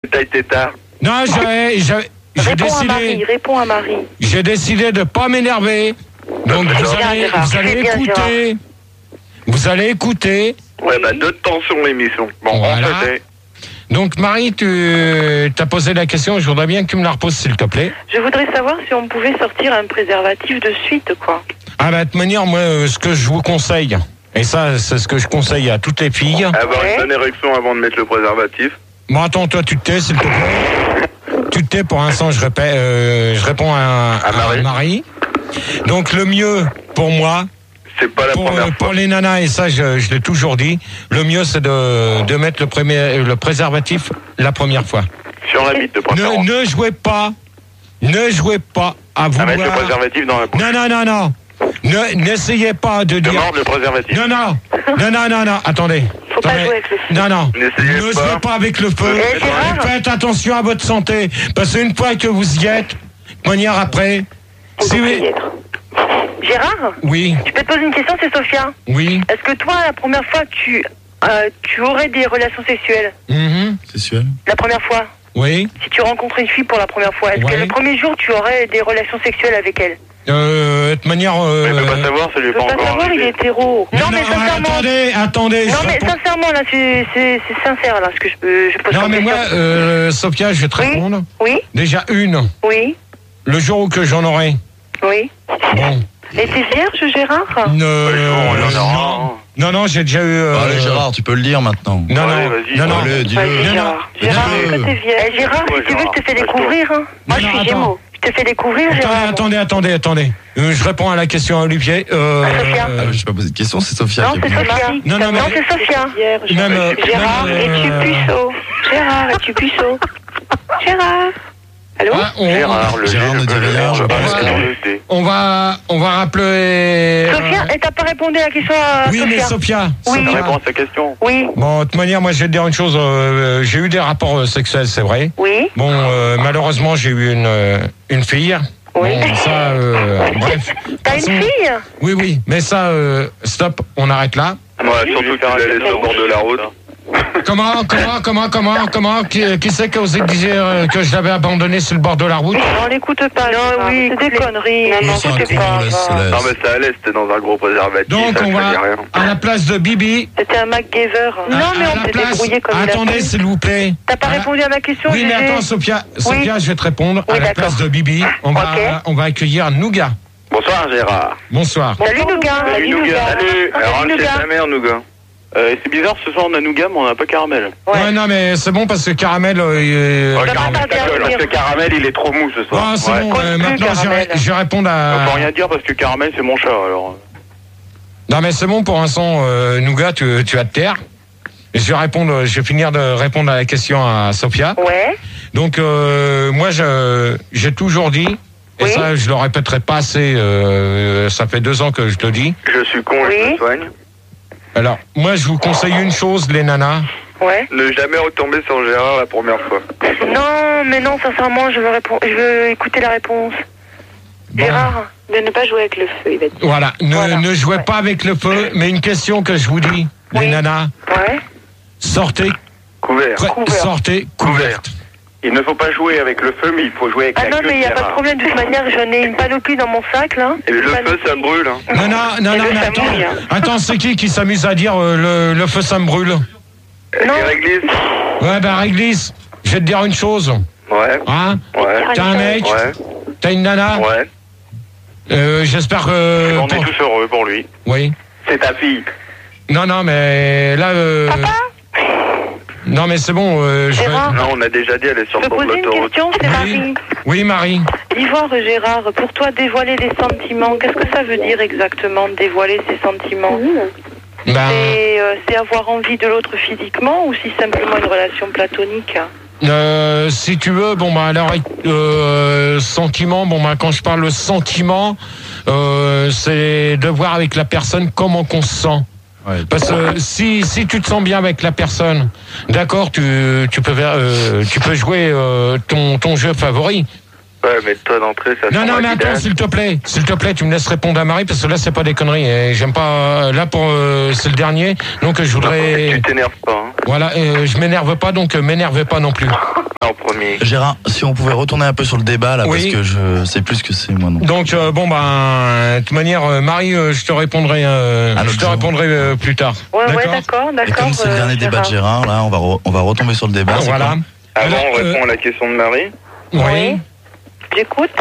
taille tétard. Non, j'ai décidé. Réponds à Marie. J'ai décidé de pas m'énerver. Donc vous allez écouter. Vous allez écouter. Ouais, bah, de tension l'émission. Bon, voilà. on fait. Donc Marie, tu t'as posé la question, je voudrais bien que tu me la reposes s'il te plaît. Je voudrais savoir si on pouvait sortir un préservatif de suite, quoi. Ah bah de toute manière, moi, ce que je vous conseille, et ça, c'est ce que je conseille à toutes les filles. Avoir une bonne érection avant de mettre le préservatif. Bon, attends, toi, tu te tais, s'il te plaît. Tu te tais, pour l'instant, je réponds à Marie. Donc, le mieux, pour moi, c'est pas la première fois. Pour les nanas, et ça, je l'ai toujours dit, le mieux, c'est de mettre le préservatif la première fois. Sur la bite, de préférence. Ne jouez pas à vouloir... À mettre le préservatif dans la bouche. Non. N'essayez pas de dire... mordre le préservatif. Non, attendez. Faut pas jouer avec le feu. Non. N'essayez Ne pas. jouez pas avec le feu. Gérard. Faites attention à votre santé. Parce qu'une fois que vous y êtes, de manière après... Gérard, Oui, je peux te poser une question, c'est Sophia. oui. Est-ce que toi, la première fois, tu aurais des relations sexuelles? Sexuel. La première fois? Oui. Si tu rencontres une fille pour la première fois, est-ce que le premier jour, tu aurais des relations sexuelles avec elle? De toute manière... Il peut pas savoir, ça lui est Je pas veux pas encore savoir, il est arrivé. hétéro. Non, mais sincèrement... Attendez. Non, mais sincèrement, là, c'est sincère, là, ce que je pose Non, comme mais moi, question. Sophia, je vais te répondre. Oui. Déjà une. Oui. Le jour où que j'en aurai. Oui. Bon. Et t'es vierge, Gérard? Non, j'ai déjà eu... Allez, Gérard, tu peux le dire maintenant. Non, Allez, vas-y. non. Allez, dis-le. Vas-y, Gérard. Gérard, est-ce que t'es vierge? Gérard, si tu veux, je te fais découvrir. Hein. Moi, je suis Gémeaux. Je te fais découvrir, Gérard. Attendez. Je réponds à la question à Olivier. Sophia. Je vais pas poser de question, c'est Sophia Non, qui c'est est Sophia. Non, mais... c'est Sophia. Même, Gérard, es-tu puceau? Gérard, es-tu puceau? Gérard. Allô? Gérard ne dit rien, je pense que... On va rappeler... Sophia, et t'as pas répondu à la question à Oui, Sophia? mais Sophia. Oui. Sophia. Réponds à sa question. Oui. Bon, de toute manière, moi, je vais te dire une chose. J'ai eu des rapports sexuels, c'est vrai. Oui. Bon, malheureusement, j'ai eu une fille. Oui. Bon, ça, bref. T'as une fille? Oui, mais ça, stop, on arrête là. Moi, surtout que tu la laisses au bord de la route. Comment qui c'est qui a osé dire que je l'avais abandonné sur le bord de la route? Non, on l'écoute pas. Non, oui, c'est des conneries. Non, c'est pas. Non, mais ça allait, c'était dans un gros préservatif. Donc, ça on faisait va, rien. à la place de Bibi... C'était un MacGyver. Non, mais on s'est débrouillé comme il a Attendez, pu. s'il vous plaît. T'as pas répondu à ma question, Oui, mais Gégé? attends, Sophia, je vais te répondre. Oui, À la d'accord. place de Bibi, on va accueillir Nougat. Bonsoir, Gérard. Bonsoir. Salut, Nougat. Salut, Nougat. Salut. Alors, Salut, c'est Nougat. ta mère, Nougat. C'est bizarre, ce soir on a Nougat, mais on n'a pas Caramel. Ouais, non, mais c'est bon parce que Caramel... Caramel, parce que Caramel, il est trop mou ce soir. Ah, c'est bon, maintenant je vais répondre à... Faut rien dire parce que Caramel, c'est mon chat, alors. Non, mais c'est bon, pour l'instant, Nougat, tu vas te taire. Je vais finir de répondre à la question à Sophia. Ouais. Donc, moi, j'ai toujours dit, et Oui. ça, je le répéterai pas assez, ça fait 2 ans que je le dis. Je suis con, Oui. je me soigne. Alors, moi, je vous conseille une chose, les nanas. Ouais. Ne jamais retomber sur Gérard la première fois. Non, mais non, sincèrement, je veux écouter la réponse. Bon. Gérard, de ne pas jouer avec le feu, il va dire. Voilà, ne jouez Ouais. pas avec le feu, mais une question que je vous dis, les Oui. nanas, Ouais. Couvert. sortez couverte. Il ne faut pas jouer avec le feu, mais il faut jouer avec Ah la non, queue mais il de n'y a pas de Gérard. problème, de toute manière, j'en ai une panoplie dans mon sac, là. Et le Une feu, panoplie. ça brûle. Hein. Non, Et le mais attends, famille, hein. attends, c'est qui s'amuse à dire le feu ça me brûle? Non. Les réglisses. Ouais, bah réglisse, je vais te dire une chose, Ouais. hein? Ouais. T'as un mec, Ouais. t'as une nana, Ouais. j'espère que... On est tous heureux pour lui. Oui. C'est ta fille. Non, mais là... Papa, Non, mais c'est bon, Gérard. Non, on a déjà dit, elle est sur je le peux bord de poser une l'autoroute. question, c'est Oui. Marie. Oui, Marie. D'Ivoire, Gérard, pour toi, dévoiler les sentiments, qu'est-ce que ça veut dire exactement, dévoiler ses sentiments? Ben, C'est avoir envie de l'autre physiquement ou si simplement une relation platonique? si tu veux, bon, bah, alors, sentiment, bon, bah, quand je parle de sentiment, c'est de voir avec la personne comment qu'on se sent. Ouais. Parce que si tu te sens bien avec la personne, d'accord, tu peux jouer ton jeu favori. Ouais, mais toi d'entrée, ça Non, sent mais la attends, guidage. s'il te plaît, tu me laisses répondre à Marie parce que là c'est pas des conneries. Et j'aime pas. Là c'est le dernier, donc je voudrais. Tu t'énerves pas. Hein. Voilà, je m'énerve pas, donc m'énervez pas non plus. en premier. Gérard, si on pouvait retourner un peu sur le débat là, Oui. parce que je sais plus ce que c'est moi non. Donc de toute manière, Marie, je te répondrai, plus tard. Ouais, D'accord. d'accord. Et comme c'est le dernier débat de Gérard, là, on va retomber sur le débat. c'est Voilà. quoi Avant, on Alors, répond à la question de Marie. Oui. J'écoute.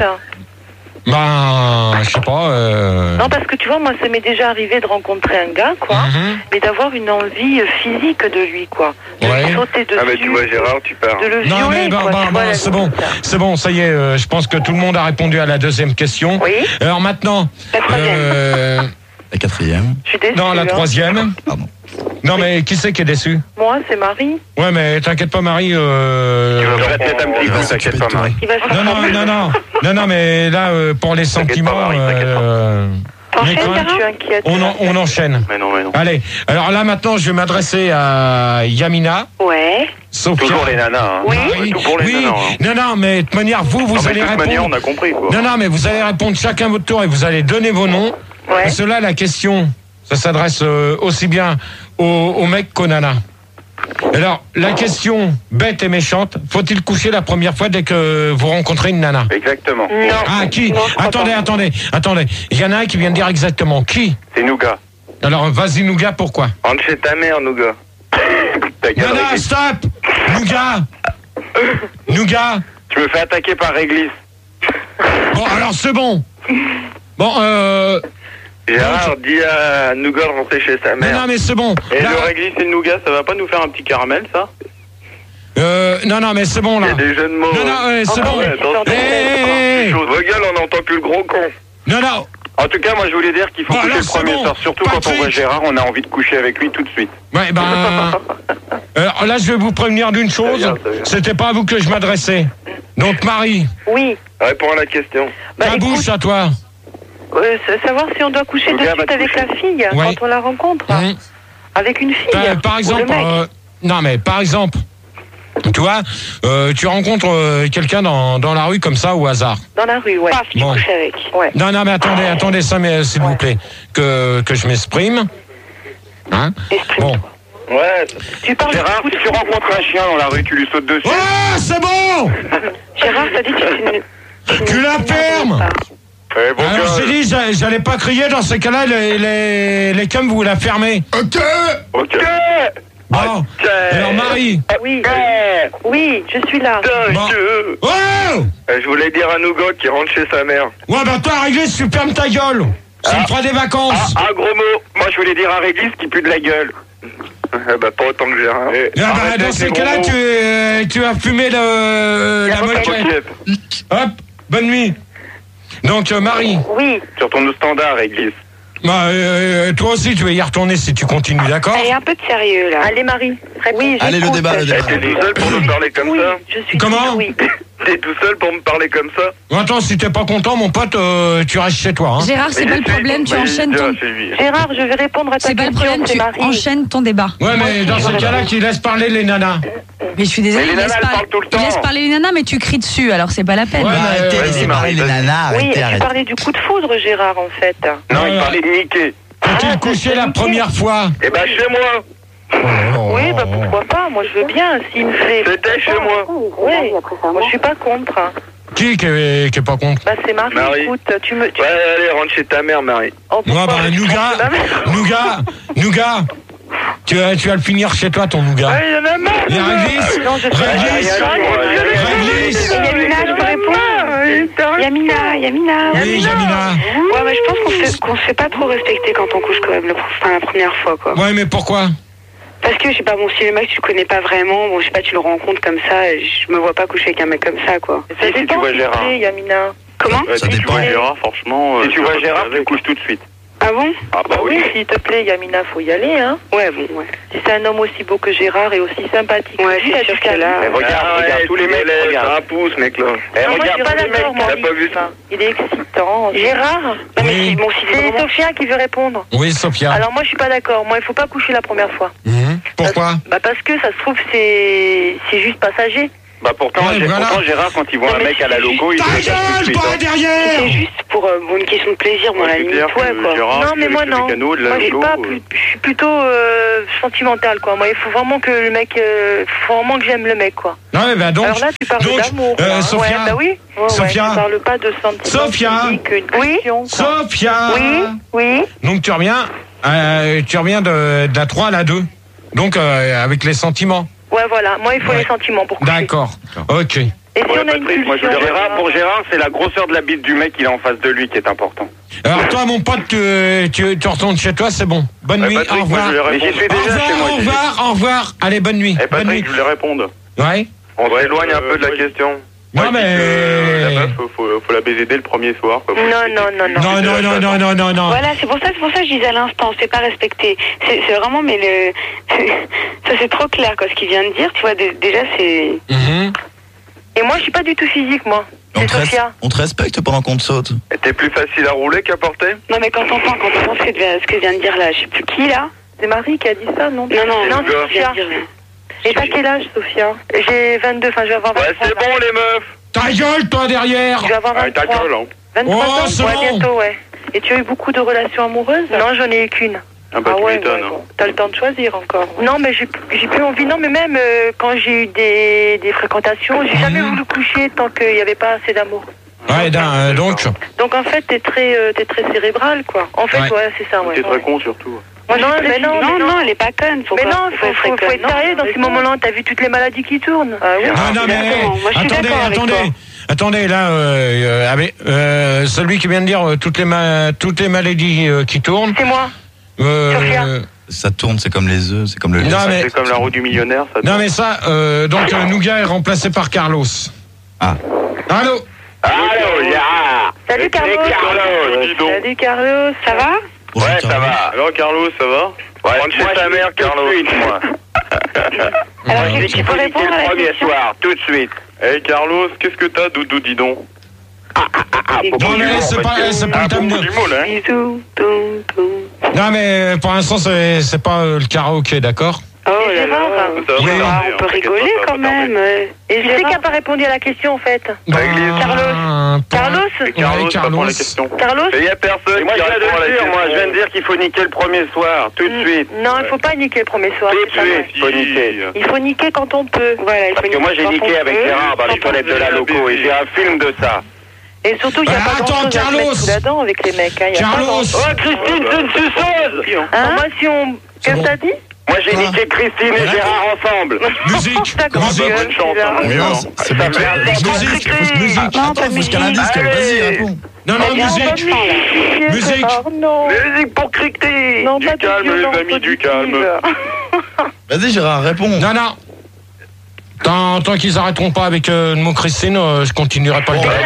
Je sais pas. Non, parce que tu vois, moi, ça m'est déjà arrivé de rencontrer un gars, quoi, mais d'avoir une envie physique de lui, quoi. De lui sauter dessus. Ah, mais tu vois, Gérard, tu pars. De le violer, Non mais quoi, tu vois, la c'est bon, limite. c'est bon, ça y est, je pense que tout le monde a répondu à la deuxième question. Oui. Alors maintenant, La troisième. La quatrième. Je suis déçue. non, la hein. troisième. Pardon. Non mais qui c'est qui est déçu? Moi, c'est Marie. Ouais mais t'inquiète pas Marie. Tu vas pas te mettre un petit Il va coup, s'occuper t'inquiète de pas, toi. Marie. Il va se faire Non mais là pour les sentiments, Marie, t'inquiète pas. T'enchaînes, on Gérard? Je suis inquiète. on enchaîne. Mais non. Allez, alors là maintenant je vais m'adresser à Yamina, Ouais. Sophia. Toujours les nanas, hein. Oui. Marie. Tout pour les Oui. nanas, hein. Non mais de toute manière vous Non, mais allez de toute manière, répondre. on a compris, quoi. Non mais vous allez répondre chacun votre tour et vous allez donner vos noms. Ouais. Et cela, la question, ça s'adresse aussi bien aux mecs qu'aux nanas. Alors, la question bête et méchante, faut-il coucher la première fois dès que vous rencontrez une nana? Exactement. Non. Ah, qui? Non, je crois Attendez. Il y en a un qui vient de dire exactement. Qui? C'est Nougat. Alors, vas-y, Nougat, pourquoi? Rentre chez ta mère, Nougat. Ta gueule, Nana, Réglisse. stop! Nougat! Tu me fais attaquer par Réglisse. Bon, alors, c'est bon. Bon, Gérard, dis à Nougat de rentrer chez sa mère. non, mais c'est bon. Et Là, le Réglisse et le Nougat, ça va pas nous faire un petit caramel, ça? non, mais c'est bon, Il y là. a des jeux de mots. Non, c'est bon. Ouais, dans ce Hey. Vos gueules, on n'entend plus le gros con. Non. En tout cas, moi, je voulais dire qu'il faut Bon, coucher alors, le premier c'est bon. soir. Surtout quand on Patrick. voit Gérard, on a envie de coucher avec lui tout de suite. Ouais, alors là, je vais vous prévenir d'une chose. Ça vient. C'était pas à vous que je m'adressais. Donc, Marie, Oui. Réponds à la question. Bah, ta écoute, bouche à toi. savoir si on doit coucher de Nougat suite va avec coucher. la fille Ouais. quand on la rencontre. Hum. Avec une fille. Par ou exemple, le mec. non, mais par exemple, tu vois, tu rencontres quelqu'un dans la rue comme ça au hasard. Dans la rue, ouais. tu Bon. couches avec. Ouais. Non, mais attendez, ça, mais s'il vous plaît, que je m'exprime. Hein? Bon. Ouais. Tu parles Gérard, si tu rencontres un chien dans la rue, tu lui sautes dessus. Oh, c'est bon! Gérard, t'as dit que Tu la fermes! Eh, bon Alors, gueule. j'ai dit, j'allais pas crier dans ces cas-là, les cums, vous la fermez. Ok. Bon. Ok. Alors, Marie. Oui. Eh, Oui, je suis là. Bon. Dieu. Oh! Je voulais dire à Nougat qui rentre chez sa mère. Ouais, bah toi, Réglisse, tu fermes ta gueule. Ça me fera des vacances. Ah, gros mot. Moi, je voulais dire à Réglisse qui pue de la gueule. Bah, pas autant que Gérard. Ah bah, dans ces cas-là, tu as fumé la moquette. Hop, bonne nuit. Donc, Marie, Oui. Tu retournes au standard, Réglisse. bah, toi aussi, tu vas y retourner si tu continues, d'accord? Allez, un peu de sérieux, là. Allez, Marie. Oui, Allez, le j'écoute. débat. T'es tout seul pour nous parler comme Oui, ça? je suis Comment? Oui. T'es tout seul pour me parler comme ça? Attends, si t'es pas content, mon pote, tu restes chez toi. Hein. Gérard, c'est pas le problème, tu enchaînes ton... Gérard, je vais répondre à ta C'est pas le question, problème, c'est tu Marie. enchaînes ton débat. Ouais, mais dans ce cas-là, tu laisses parler les nanas. Mais je suis désolée, Mais les il laisse nanas, elles parlent tout le temps. il laisse parler les nanas, mais tu cries dessus, alors c'est pas la peine. Ouais, Arrêtez, vas-y, laissez parler les nanas, Oui, arrêtez, tu arrêtez. parlais du coup de foudre, Gérard, en fait. Non, Ouais, il ouais. parlait de Mickey. Faut-il coucher la première fois? Eh ben, chez moi. Oui, bah pourquoi pas, moi je veux bien, s'il me fait... C'était chez moi. Oui, moi je suis pas contre. Qui est pas contre? Bah c'est Marie, Marie. écoute, tu me... Ouais, allez, rentre chez ta mère, Marie. Oh, Ouais, pourquoi bah, je pense Nougat, tu vas le finir chez toi, ton Nougat. il y en a marre. Il y a Réglisse. Non, je sais pas. Réglisse. Réglisse. Yamina, je peux répondre Yamina. Oui, Yamina. Ouais, mais je pense qu'on se fait pas trop respecter quand on couche quand même la première fois, quoi. Ouais, mais pourquoi? Parce que, je sais pas, bon, si le mec, tu le connais pas vraiment, bon, je sais pas, tu le rencontres comme ça, je me vois pas coucher avec un mec comme ça, quoi. Ça Si tu dépend, vois s'il te Gérard. plaît, Yamina. Comment? Ça si tu dépend. vois Gérard, franchement. Si tu vois Gérard, tu couches tout de suite. Ah bon? Ah bah Oui, oui. s'il te plaît, Yamina, faut y aller, hein. Ouais, bon, ouais. Si c'est un homme aussi beau que Gérard et aussi sympathique. Ouais, lui, c'est il a sûr du que charisme. là- Eh, regarde tous les mecs, regarde un pouce, mec, là. Eh, Non, moi, je regarde suis pas tous les d'accord, mecs, moi, t'as pas vu ça? Il est excitant. Gérard? Non, mais Oui. si, bon, si c'est C'est vraiment... Sophia qui veut répondre. Oui, Sophia. Alors moi, je suis pas d'accord. Moi, il faut pas coucher la première fois. Pourquoi? Bah parce que ça se trouve, c'est juste passager. Bah pourtant, Ouais, voilà. pourtant Gérard, quand il voit un mec à la loco, il Ta le regarde tout gueule, de suite. toi, hein. derrière! C'est juste pour une question de plaisir, moi, à la limite, ouais, quoi. Non, mais moi, non. Moi, je suis plutôt sentimentale, quoi. Moi, il faut vraiment que le mec... faut vraiment que j'aime le mec, quoi. Non, mais ben donc... Alors là, tu parles d'amour. quoi. Sophia, Ouais, bah oui. Ouais, Sophia. Ouais, tu parles pas de sentiments Sophia. physiques, une passion, quoi. Sophia! Oui. Donc tu reviens de la 3 à la 2. Donc avec les sentiments. Ouais, voilà. Moi, il faut les sentiments pour coucher. D'accord. Ok. Et si on a une Patrick, moi, je pulsion... Gérard, pour Gérard, c'est la grosseur de la bite du mec qu'il a en face de lui qui est important. Alors toi, mon pote, tu retournes chez toi, c'est bon. Bonne nuit, Patrick, au revoir. moi, je vais Au répondre. Mais j'y suis déjà chez moi, revoir. Allez, bonne nuit. Eh Bonne nuit. Patrick, je voulais répondre. Ouais. On s'éloigne un peu de la question. Non, mais... La meuf, faut la baiser dès le premier soir. Quoi. Non. Voilà, c'est pour ça que je disais à l'instant, c'est pas respecté. C'est vraiment, mais ça c'est trop clair, quoi, ce qu'il vient de dire. Tu vois, déjà c'est. Et moi, je suis pas du tout physique, moi. C'est Sophia. On te respecte pendant qu'on te saute. T'es plus facile à rouler qu'à porter? Non, mais quand on pense ce que vient de dire là, je sais plus qui là. C'est Marie qui a dit ça, non? Non, c'est Sophia. Et t'as quel âge, Sophia? J'ai 22, enfin, je vais avoir 23. Ouais, c'est bon, les meufs! Ta gueule, toi, derrière! Je vais avoir 23. Ta gueule, hein. 23 ans, c'est ouais, bon. bientôt, ouais. Et tu as eu beaucoup de relations amoureuses? Non, j'en ai eu qu'une. Ah bah, tu ouais, m'étonnes, bon. T'as le temps de choisir encore. Non, mais j'ai plus envie. Non, mais même quand j'ai eu des fréquentations, j'ai jamais voulu coucher tant qu'il n'y avait pas assez d'amour. Ouais, donc... Donc en fait, t'es très cérébral, quoi. En fait, ouais, c'est ça, ouais. T'es très con, surtout. Moi, non, elle est pas conne. Faut être sérieux dans ces moments-là. T'as vu toutes les maladies qui tournent. Oui. Non, mais attendez, là, celui qui vient de dire toutes les maladies qui tournent. C'est moi. Sophia. Ça tourne, c'est comme les œufs, c'est comme le lait. C'est comme la roue du millionnaire, ça. Non, mais ça, donc Nougat est remplacé par Carlos. Ah. Allô? Allô, Gérard! Salut, Carlos. Salut, Carlos. Ça va? Ouais, ça va. Alors, Carlos, ça va? Ouais, rentre chez ta mère, Carlos. Moi. Alors, tu peux répondre à la premier question. soir, tout de suite. Hey, Carlos, qu'est-ce que t'as, Doudou, dis donc? Non, mais c'est pas le thème de... Bisous. Non, mais pour l'instant, c'est pas le karaoké, d'accord? Oh là là. On peut rigoler quand même. Et je sais qui n'a pas répondu à la question, en fait. Carlos. Carlos. Il y a personne qui répond à la question. Moi, je viens de dire qu'il faut niquer le premier soir, tout de suite. Non, il faut pas niquer le premier soir. Tout de suite, il faut niquer. Il faut niquer quand on peut. Voilà, Parce que moi, j'ai niqué avec Gérard dans les toilettes de la loco et j'ai un film de ça. Et surtout, il n'y a pas grand-chose à se mettre sous la dent avec les mecs. Hein. Carlos. Oh, Christine, c'est une suceuse! Moi, si on... Qu'est-ce que t'as dit? Moi, j'ai niqué Christine et Gérard ensemble. Musique. D'accord. Bonne chance. C'est pas Musique. Attends, faut qu'un indice, vas-y, réponds. Non, musique. Musique. Musique pour Christine. Non, Du pas de calme, violence les amis, du calme. Vas-y, Gérard, réponds. Non. Tant qu'ils arrêteront pas avec le mot Christine, je continuerai pas le gars.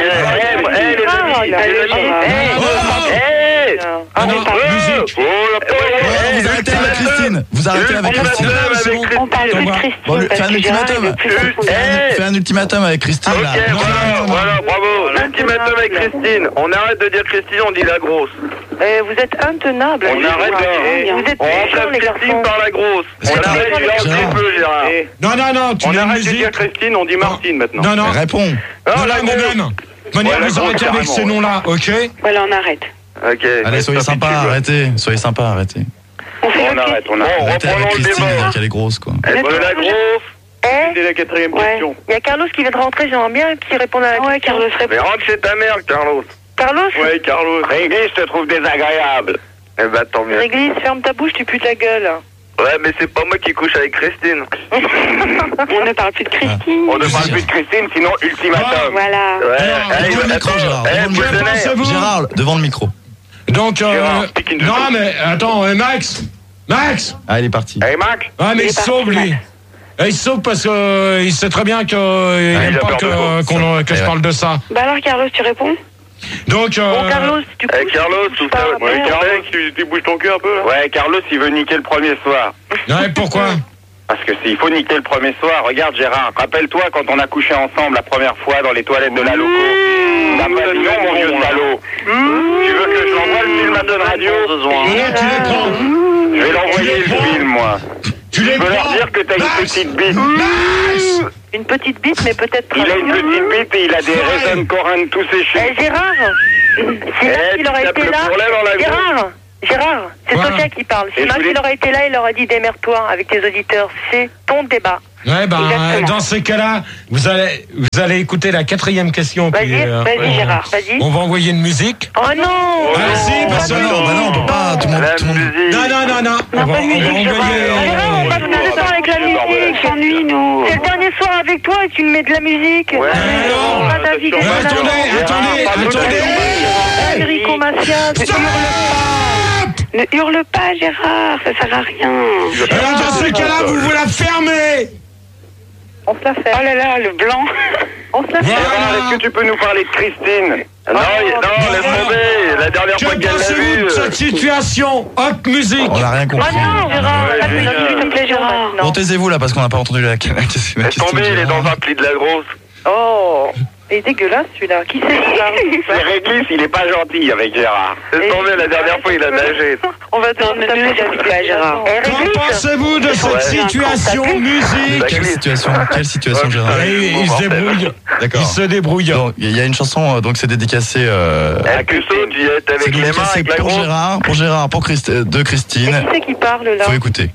Musique. Vous arrêtez avec Christine. Vous arrêtez avec Christine. On parle plus de Christine. Bon, parce fais un que Gérard, il ultimatum. veut plus de Fais un ultimatum avec Christine, là. Voilà, bravo. L'ultimatum avec Christine. On arrête de dire Christine, on dit la grosse. Vous êtes intenable. On arrête Vous êtes on méchants, remplace les Christine garçons. par la grosse. On arrête de dire un petit peu, Gérard. Non, tu On dis arrête de musique. dire Christine, on dit Martine maintenant. Non. Réponds. Non, même. Manière, vous arrêtez avec ces noms-là, ok? Voilà, on arrête. Ok. Allez, soyez sympa, arrêtez. Soyez sympa, arrêtez. On arrête. Arrêtez avec Reprenons le Christine, débat. qu'elle est grosse, quoi. De la grosse. C'est la quatrième question. Il y a Carlos qui vient de rentrer, j'aimerais bien qu'il réponde à la question. Ouais, Carlos Mais répond. rentre chez ta mère, Carlos. Carlos? Ouais, Carlos. Réglisse, je te trouve désagréable. Eh ben, tant mieux. Réglisse, ferme ta bouche, tu pues ta gueule. Ouais, mais c'est pas moi qui couche avec Christine. On ne parle plus de Christine. On ne parle plus de Christine, sinon ultimatum. Voilà. Ouais. Devant le micro, Gérard. Pensez-vous. Gérard, devant le micro. Donc, Gérard, pique une non, seconde. mais attends, Max. Ah, il est parti. Hey, Mac. Ah, mais il est se sauve, parti, lui. Il se sauve parce que il sait très bien qu'il n'aime il a pas peur de vous. que je parle de ça. Bah alors, Carlos, tu réponds? Donc, Bon, Carlos, tu couches. Carlos, tout ça. pas, Ouais, merde. Carlos, tu bouges ton cul un peu là. Ouais, Carlos, il veut niquer le premier soir. ouais, pourquoi? Parce que il faut niquer le premier soir. Regarde, Gérard, rappelle-toi quand on a couché ensemble la première fois dans les toilettes de la loco. T'as pas dit non, mon vieux salaud. Tu veux que je l'envoie le film à Don Radio? Là, tu les prends. Je vais l'envoyer le film, moi. Tu les Je peux leur prends. dire que t'as une petite bite. Max. Une petite bite, mais peut-être... Il a une petite bite et il a des raisins corinnes tout séchés. Gérard, si Max il aurait été là... Gérard, c'est Sophia qui parle. Si Max il aurait été là, il aurait dit démerde-toi avec tes auditeurs. C'est ton débat. Ouais, ben, dans ces cas-là, vous allez écouter la 4e question. Vas-y, vas-y, Gérard, vas-y. On va envoyer une musique. Oh non! Allez-y, parce que non, on peut pas, tout le monde. Non. On va envoyer. Gérard, on passe plus de temps avec la musique. S'ennuie, nous. C'est le dernier soir avec toi et tu me mets de la musique. Ouais, non, pas d'avis. Attendez. Enrico Macias, Ne hurle pas, Gérard, ça sert à rien. Alors, dans ces cas-là, vous la fermez. on se la fait. Oh là là, le blanc. On se la fait. Gérard, est-ce que tu peux nous parler de Christine? Non, laisse tomber. La dernière fois qu'elle l'a pensez-vous vue. de cette situation? Hop, musique. On n'a rien compris. Oh non, Gérard, Ouais, pas de ouais, musique, s'il te plaît, Gérard. Bon, taisez-vous là parce qu'on n'a pas entendu la question. Laisse tomber, il est dans un pli de la grosse. Oh, il est dégueulasse celui-là. Qui c'est celui-là? C'est Réglisse, il est pas gentil avec Gérard. Laisse tomber, la dernière fois il a nagé. On va te Ne hurle pas, Gérard. Qu'en pensez-vous de cette situation musique? Quelle situation, Gérard? Il se débrouille. D'accord. Il se débrouille. Donc, il y a une chanson, donc c'est dédicacé. À Cusseau, tu es C'est avec les mains, dédicacé avec la pour grosse. Gérard, de Christine. Qui c'est qui parle là? Faut écouter.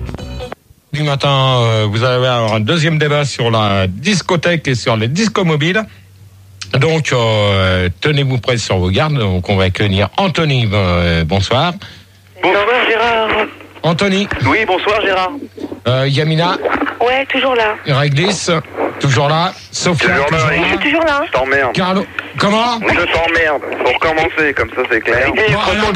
Du matin, vous allez avoir un deuxième débat sur la discothèque et sur les discos mobiles. Donc, tenez-vous prêts sur vos gardes. Donc, on va accueillir Anthony. Bonsoir. Bonsoir Gérard. Anthony. Oui, bonsoir Gérard. Yamina. Ouais, toujours là. Réglisse. Toujours là. Sophia. Toujours là, toujours oui. là. Je suis toujours là. Je t'emmerde. Carlo. Comment? Je t'emmerde. Faut recommencer, comme ça c'est clair. Bon, alors,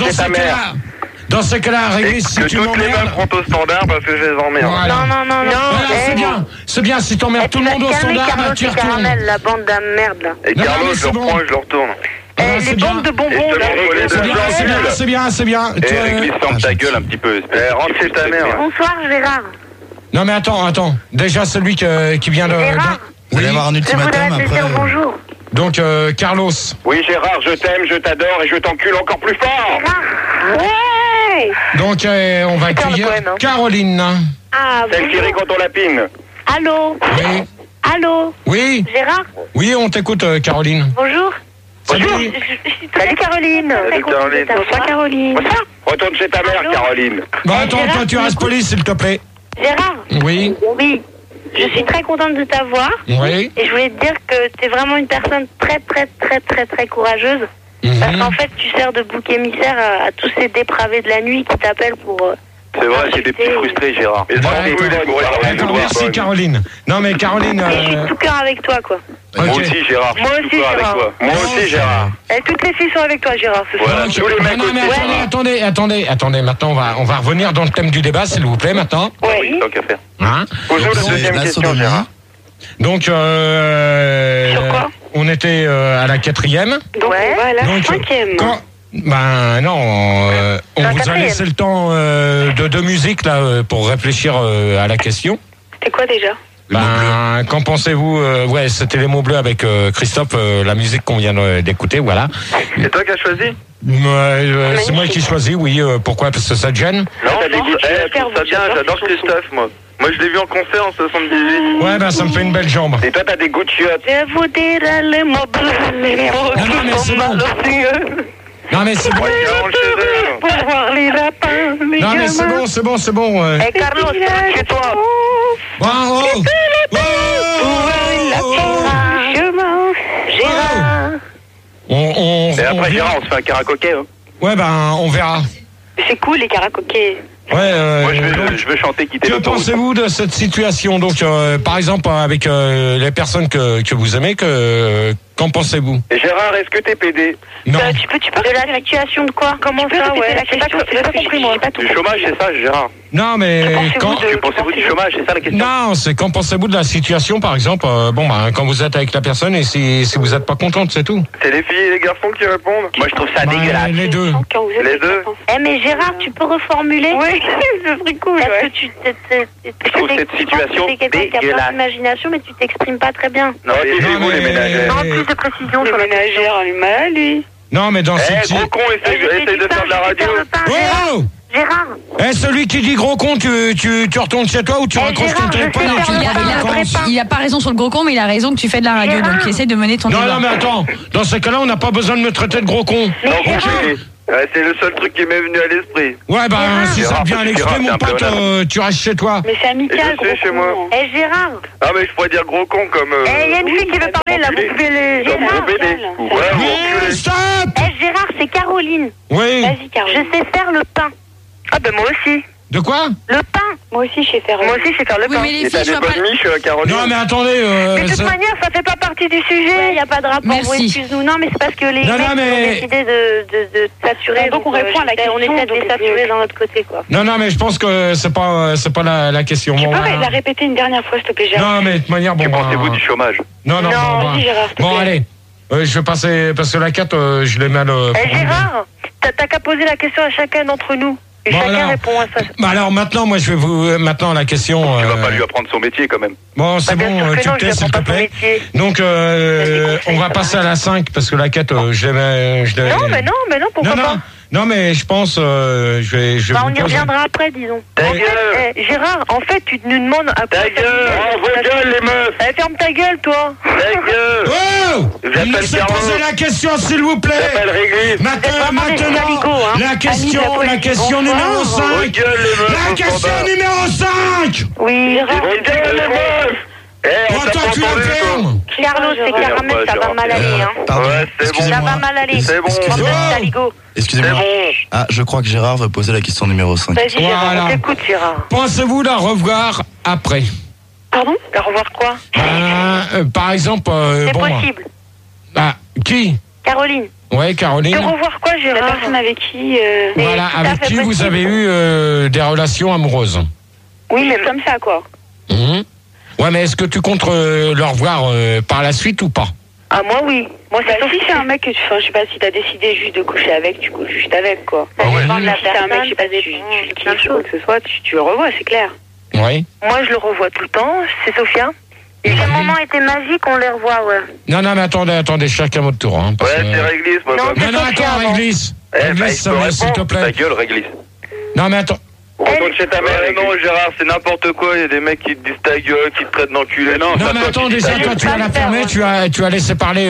dans ces cas-là, Réglisse, si Que tu toutes les m'emmerdes. balles prennent au standard parce que je les emmerde. Voilà. Non. Voilà, c'est bien. Si t'emmerdes tout le monde au standard, bah, tu retournes. La bande de merde là. Et Non, Carlos, mais je c'est le bon. reprends et je le retourne. Voilà, Les c'est bien. bandes de bonbons Et là. C'est bien. Et Réglisse, ferme ta gueule un petit peu. Rentre chez ta mère. Bonsoir Gérard. Non mais attends. Déjà celui qui vient de... Gérard. Vous allez avoir un Je voudrais ultimatum te après. dire bonjour. Donc Carlos. Oui Gérard, je t'aime, je t'adore et je t'encule encore plus fort. Ouais. Donc on va Super, le accueillir poème, hein. Caroline. Ah Celle qui rit quand on la pine. Allô. Oui. Allô. Oui. Gérard. Oui, on t'écoute Caroline. Bonjour. Salut. Salut Caroline. Salut Caroline. Bonsoir, Caroline. Retourne chez ta mère, Allô. Caroline. Bon attends, Gérard, toi tu restes poli s'il te plaît. Gérard. Oui. Oui. Je suis très contente de t'avoir. Oui. Et je voulais te dire que tu es vraiment une personne très courageuse. Parce qu'en fait, tu sers de bouc émissaire à tous ces dépravés de la nuit qui t'appellent pour... C'est vrai, c'est des petits frustrés, Gérard. Et D'accord, merci Caroline. Non mais Caroline... Et je suis de tout cœur avec toi, quoi. Moi ok. aussi, Gérard. je Moi suis aussi, tout avec Gérard. toi. Moi aussi, Gérard. Et toutes les filles sont avec toi, Gérard, ce soir. Voilà, tous les mecs Non, mais aussi. attendez, maintenant on va revenir dans le thème du débat s'il vous plaît maintenant. Oui. Tant qu'à faire. Hein? Pose-nous la C'est deuxième la question, sodomie. Gérard. Donc Sur quoi on était à la 4e. Donc, Ouais. on va à la Donc, 5e. Ben non, on la vous a 4e. laissé le temps de musique là pour réfléchir à la question. C'était quoi déjà? Ben, qu'en pensez-vous? Ouais, c'était les mots bleus avec Christophe, la musique qu'on vient d'écouter, voilà. C'est toi qui as choisi? C'est moi qui choisis, oui. Pourquoi? Parce que ça te gêne? Non, t'as des non, goûts. je vais Je faire trouve ça vous, bien, j'adore j'adore cette Christophe, moi. Moi, je l'ai vu en concert en 78. Ouais, ben ça me fait une belle jambe. Et toi, t'as des goûts de chiottes. Je vous dirai les mots bleus, les mots Non, mais c'est bon. Non mais c'est bon. Rentre chez elle. Pour voir les lapins, les Non mais gamins. c'est bon. Eh Carlos, chez toi. Oh, oh, Chemin, Gérard. on Et après, vient- Gérard, on se fait un karaoké. Hein. Ouais, ben on verra. C'est cool, les karaokés. Ouais. Moi, donc, je veux chanter quitter que l'autoroute. pensez-vous de cette situation? Donc, par exemple, avec les personnes que vous aimez, qu'en pensez-vous? Et Gérard, est-ce que t'es pédé? Non. Tu peux de la situation de quoi? Comment Tu peux ça, répéter ouais. la J'ai pas question? j'ai pas compris, moi. J'ai pas tout Du compris. chômage, c'est ça, Gérard? Non, mais quand. Que pensez-vous du chômage? C'est ça la question? Non, c'est qu'en pensez-vous de la situation, par exemple, quand vous êtes avec la personne et si vous n'êtes pas contente, c'est tout. C'est les filles et les garçons qui répondent? Moi, je trouve ça Bah, dégueulasse. les deux. Quand vous êtes Les deux. Eh mais Gérard, tu peux reformuler? Oui, ce serait cool, Parce ouais. que tu trouve cette situation t'es quelqu'un qui a plein dégueulasse. d'imagination, mais tu t'exprimes pas très bien. Non, taisez-vous, les ménagères. En plus de précision Le sur la ménagère, lui, mal, lui. Non, mais dans Eh, cette gros con, essaye de faire de la radio. Oh! Gérard. Celui qui dit gros con, tu retournes chez toi ou tu raccroches ton téléphone et tu prends des vacances? Il a pas raison sur le gros con, mais il a raison que tu fais de la radio, Gérard. donc essaie de mener ton débat. Non, mais attends. Dans ces cas-là, on n'a pas besoin de me traiter de gros con. Mais Non, Gérard. c'est le seul truc qui m'est venu à l'esprit. Ouais, bah, si ça Gérard, devient à l'extrême, Gérard, mon c'est un pote, peu tu restes chez toi. Mais c'est amical, Et je suis gros chez con. moi. Gérard. Ah, mais je pourrais dire gros con comme. Il y a une fille qui veut parler, là, vous pouvez les... Comme Gérard. gros bébé. Ouais, Mais enculé. stop! Gérard, c'est Caroline. Oui. Vas-y, Caroline. Je sais faire le pain. Ah ben moi aussi. De quoi? Le pain. Moi aussi, je sais faire. Moi aussi, je sais faire le Oui, pain. mais les Et t'as filles, je des vois pas. bonnes miches, Caroline? Non, mais attendez. Mais de toute ça- manière, ça fait pas partie du sujet. Il n'y a pas de rapport. Merci. Bon, excuse-nous. Non, mais c'est parce que les Non, mecs non, mais- ont décidé de saturer. Donc, on répond à la question, On essaie de donc, les saturer d'un autre côté, quoi. Non, mais je pense que c'est pas la question. Tu Bon, peux voilà. la répéter une dernière fois, s'il te plaît, Gérard? Non, mais de toute manière, bon. Que bah, pensez-vous du chômage? Non, Non, bon, vas-y, Gérard, s'il te bon, plaît. allez. Je vais passer, parce que la 4, je l'ai mal. Gérard, t'as qu'à poser la question à chacun d'entre nous. Et Bon, chacun alors. répond à ça. Bah alors maintenant, moi je vais vous. Maintenant la question. Tu vas pas lui apprendre son métier quand même. Bon, c'est Bah, bien bon, sûr que tu non, te je tais, s'il apprends te pas son plaît. métier. Donc, Vas-y, on va passer à la 5, parce que la 4, je l'ai. Non, mais non, pourquoi pas? Non, mais je pense, je vais Bah, vous on y poser- reviendra après, disons. Ta En gueule! fait, Gérard, en fait, tu nous demandes à quoi Ta ça gueule! sert. Oh, vos gueules, les meufs! Ferme ta gueule, toi. Ta gueule! Oh! J'appelle Laissez Caro. poser la question, s'il vous plaît. J'appelle Réglisse! Maintenant, la question numéro 5. Vos gueules, les meufs! La au question standard. numéro 5. Oui, Vos gueules, les meufs! Eh, on Oh, t'a toi, pas tu la entendu, toi. fermes. Carlos et Caramel, ça va mal aller, hein. Pardon, Ouais, c'est bon. Ça excusez-moi. va mal aller. C'est bon. Excusez-moi. Oh. Saligo. C'est Excusez-moi. bon! Ah, je crois que Gérard veut poser la question numéro 5. vas-y, Gérard, Voilà. on t'écoute, Gérard. Pensez-vous la revoir après? Pardon? Au revoir quoi? Par exemple, C'est bon. possible. Qui? Caroline. Ouais, Caroline. Au revoir quoi, La Gérard? personne avec qui... Voilà, tout à avec fait qui vous possible. avez eu des relations amoureuses. Oui, mais Comme ça, quoi. Mhm. Ouais, mais est-ce que tu comptes le revoir par la suite ou pas? ah, moi, oui. Moi, Bah, c'est si c'est un mec que tu... Enfin, je sais pas, si t'as décidé juste de coucher avec, tu couches juste avec, quoi. Ah ouais. Dépend de la Si c'est un mec, je sais pas, personne, tu ça le dépend de plein de kiffes ou quoi choses. que ce soit, tu le revois, c'est clair. Oui. Moi, je le revois tout le temps. C'est Sophia. Si le moment était magique, on les revoit, ouais. Non, mais attendez, chacun votre tour. Hein, parce Ouais, que- c'est Réglisse, moi. Non, comme- c'est Non, Sophia, attends, avant. Réglisse. Eh, bah, Réglisse, il faut s'il te répondre. Ta plaît. gueule, Réglisse. Non, mais attends. Retourne chez ta mère. Non, Gérard, c'est n'importe quoi. Il y a des mecs qui te disent ta gueule, qui te traitent d'enculé. Non, Non, mais attends, déjà, toi, tu as la fermé, tu as laissé parler.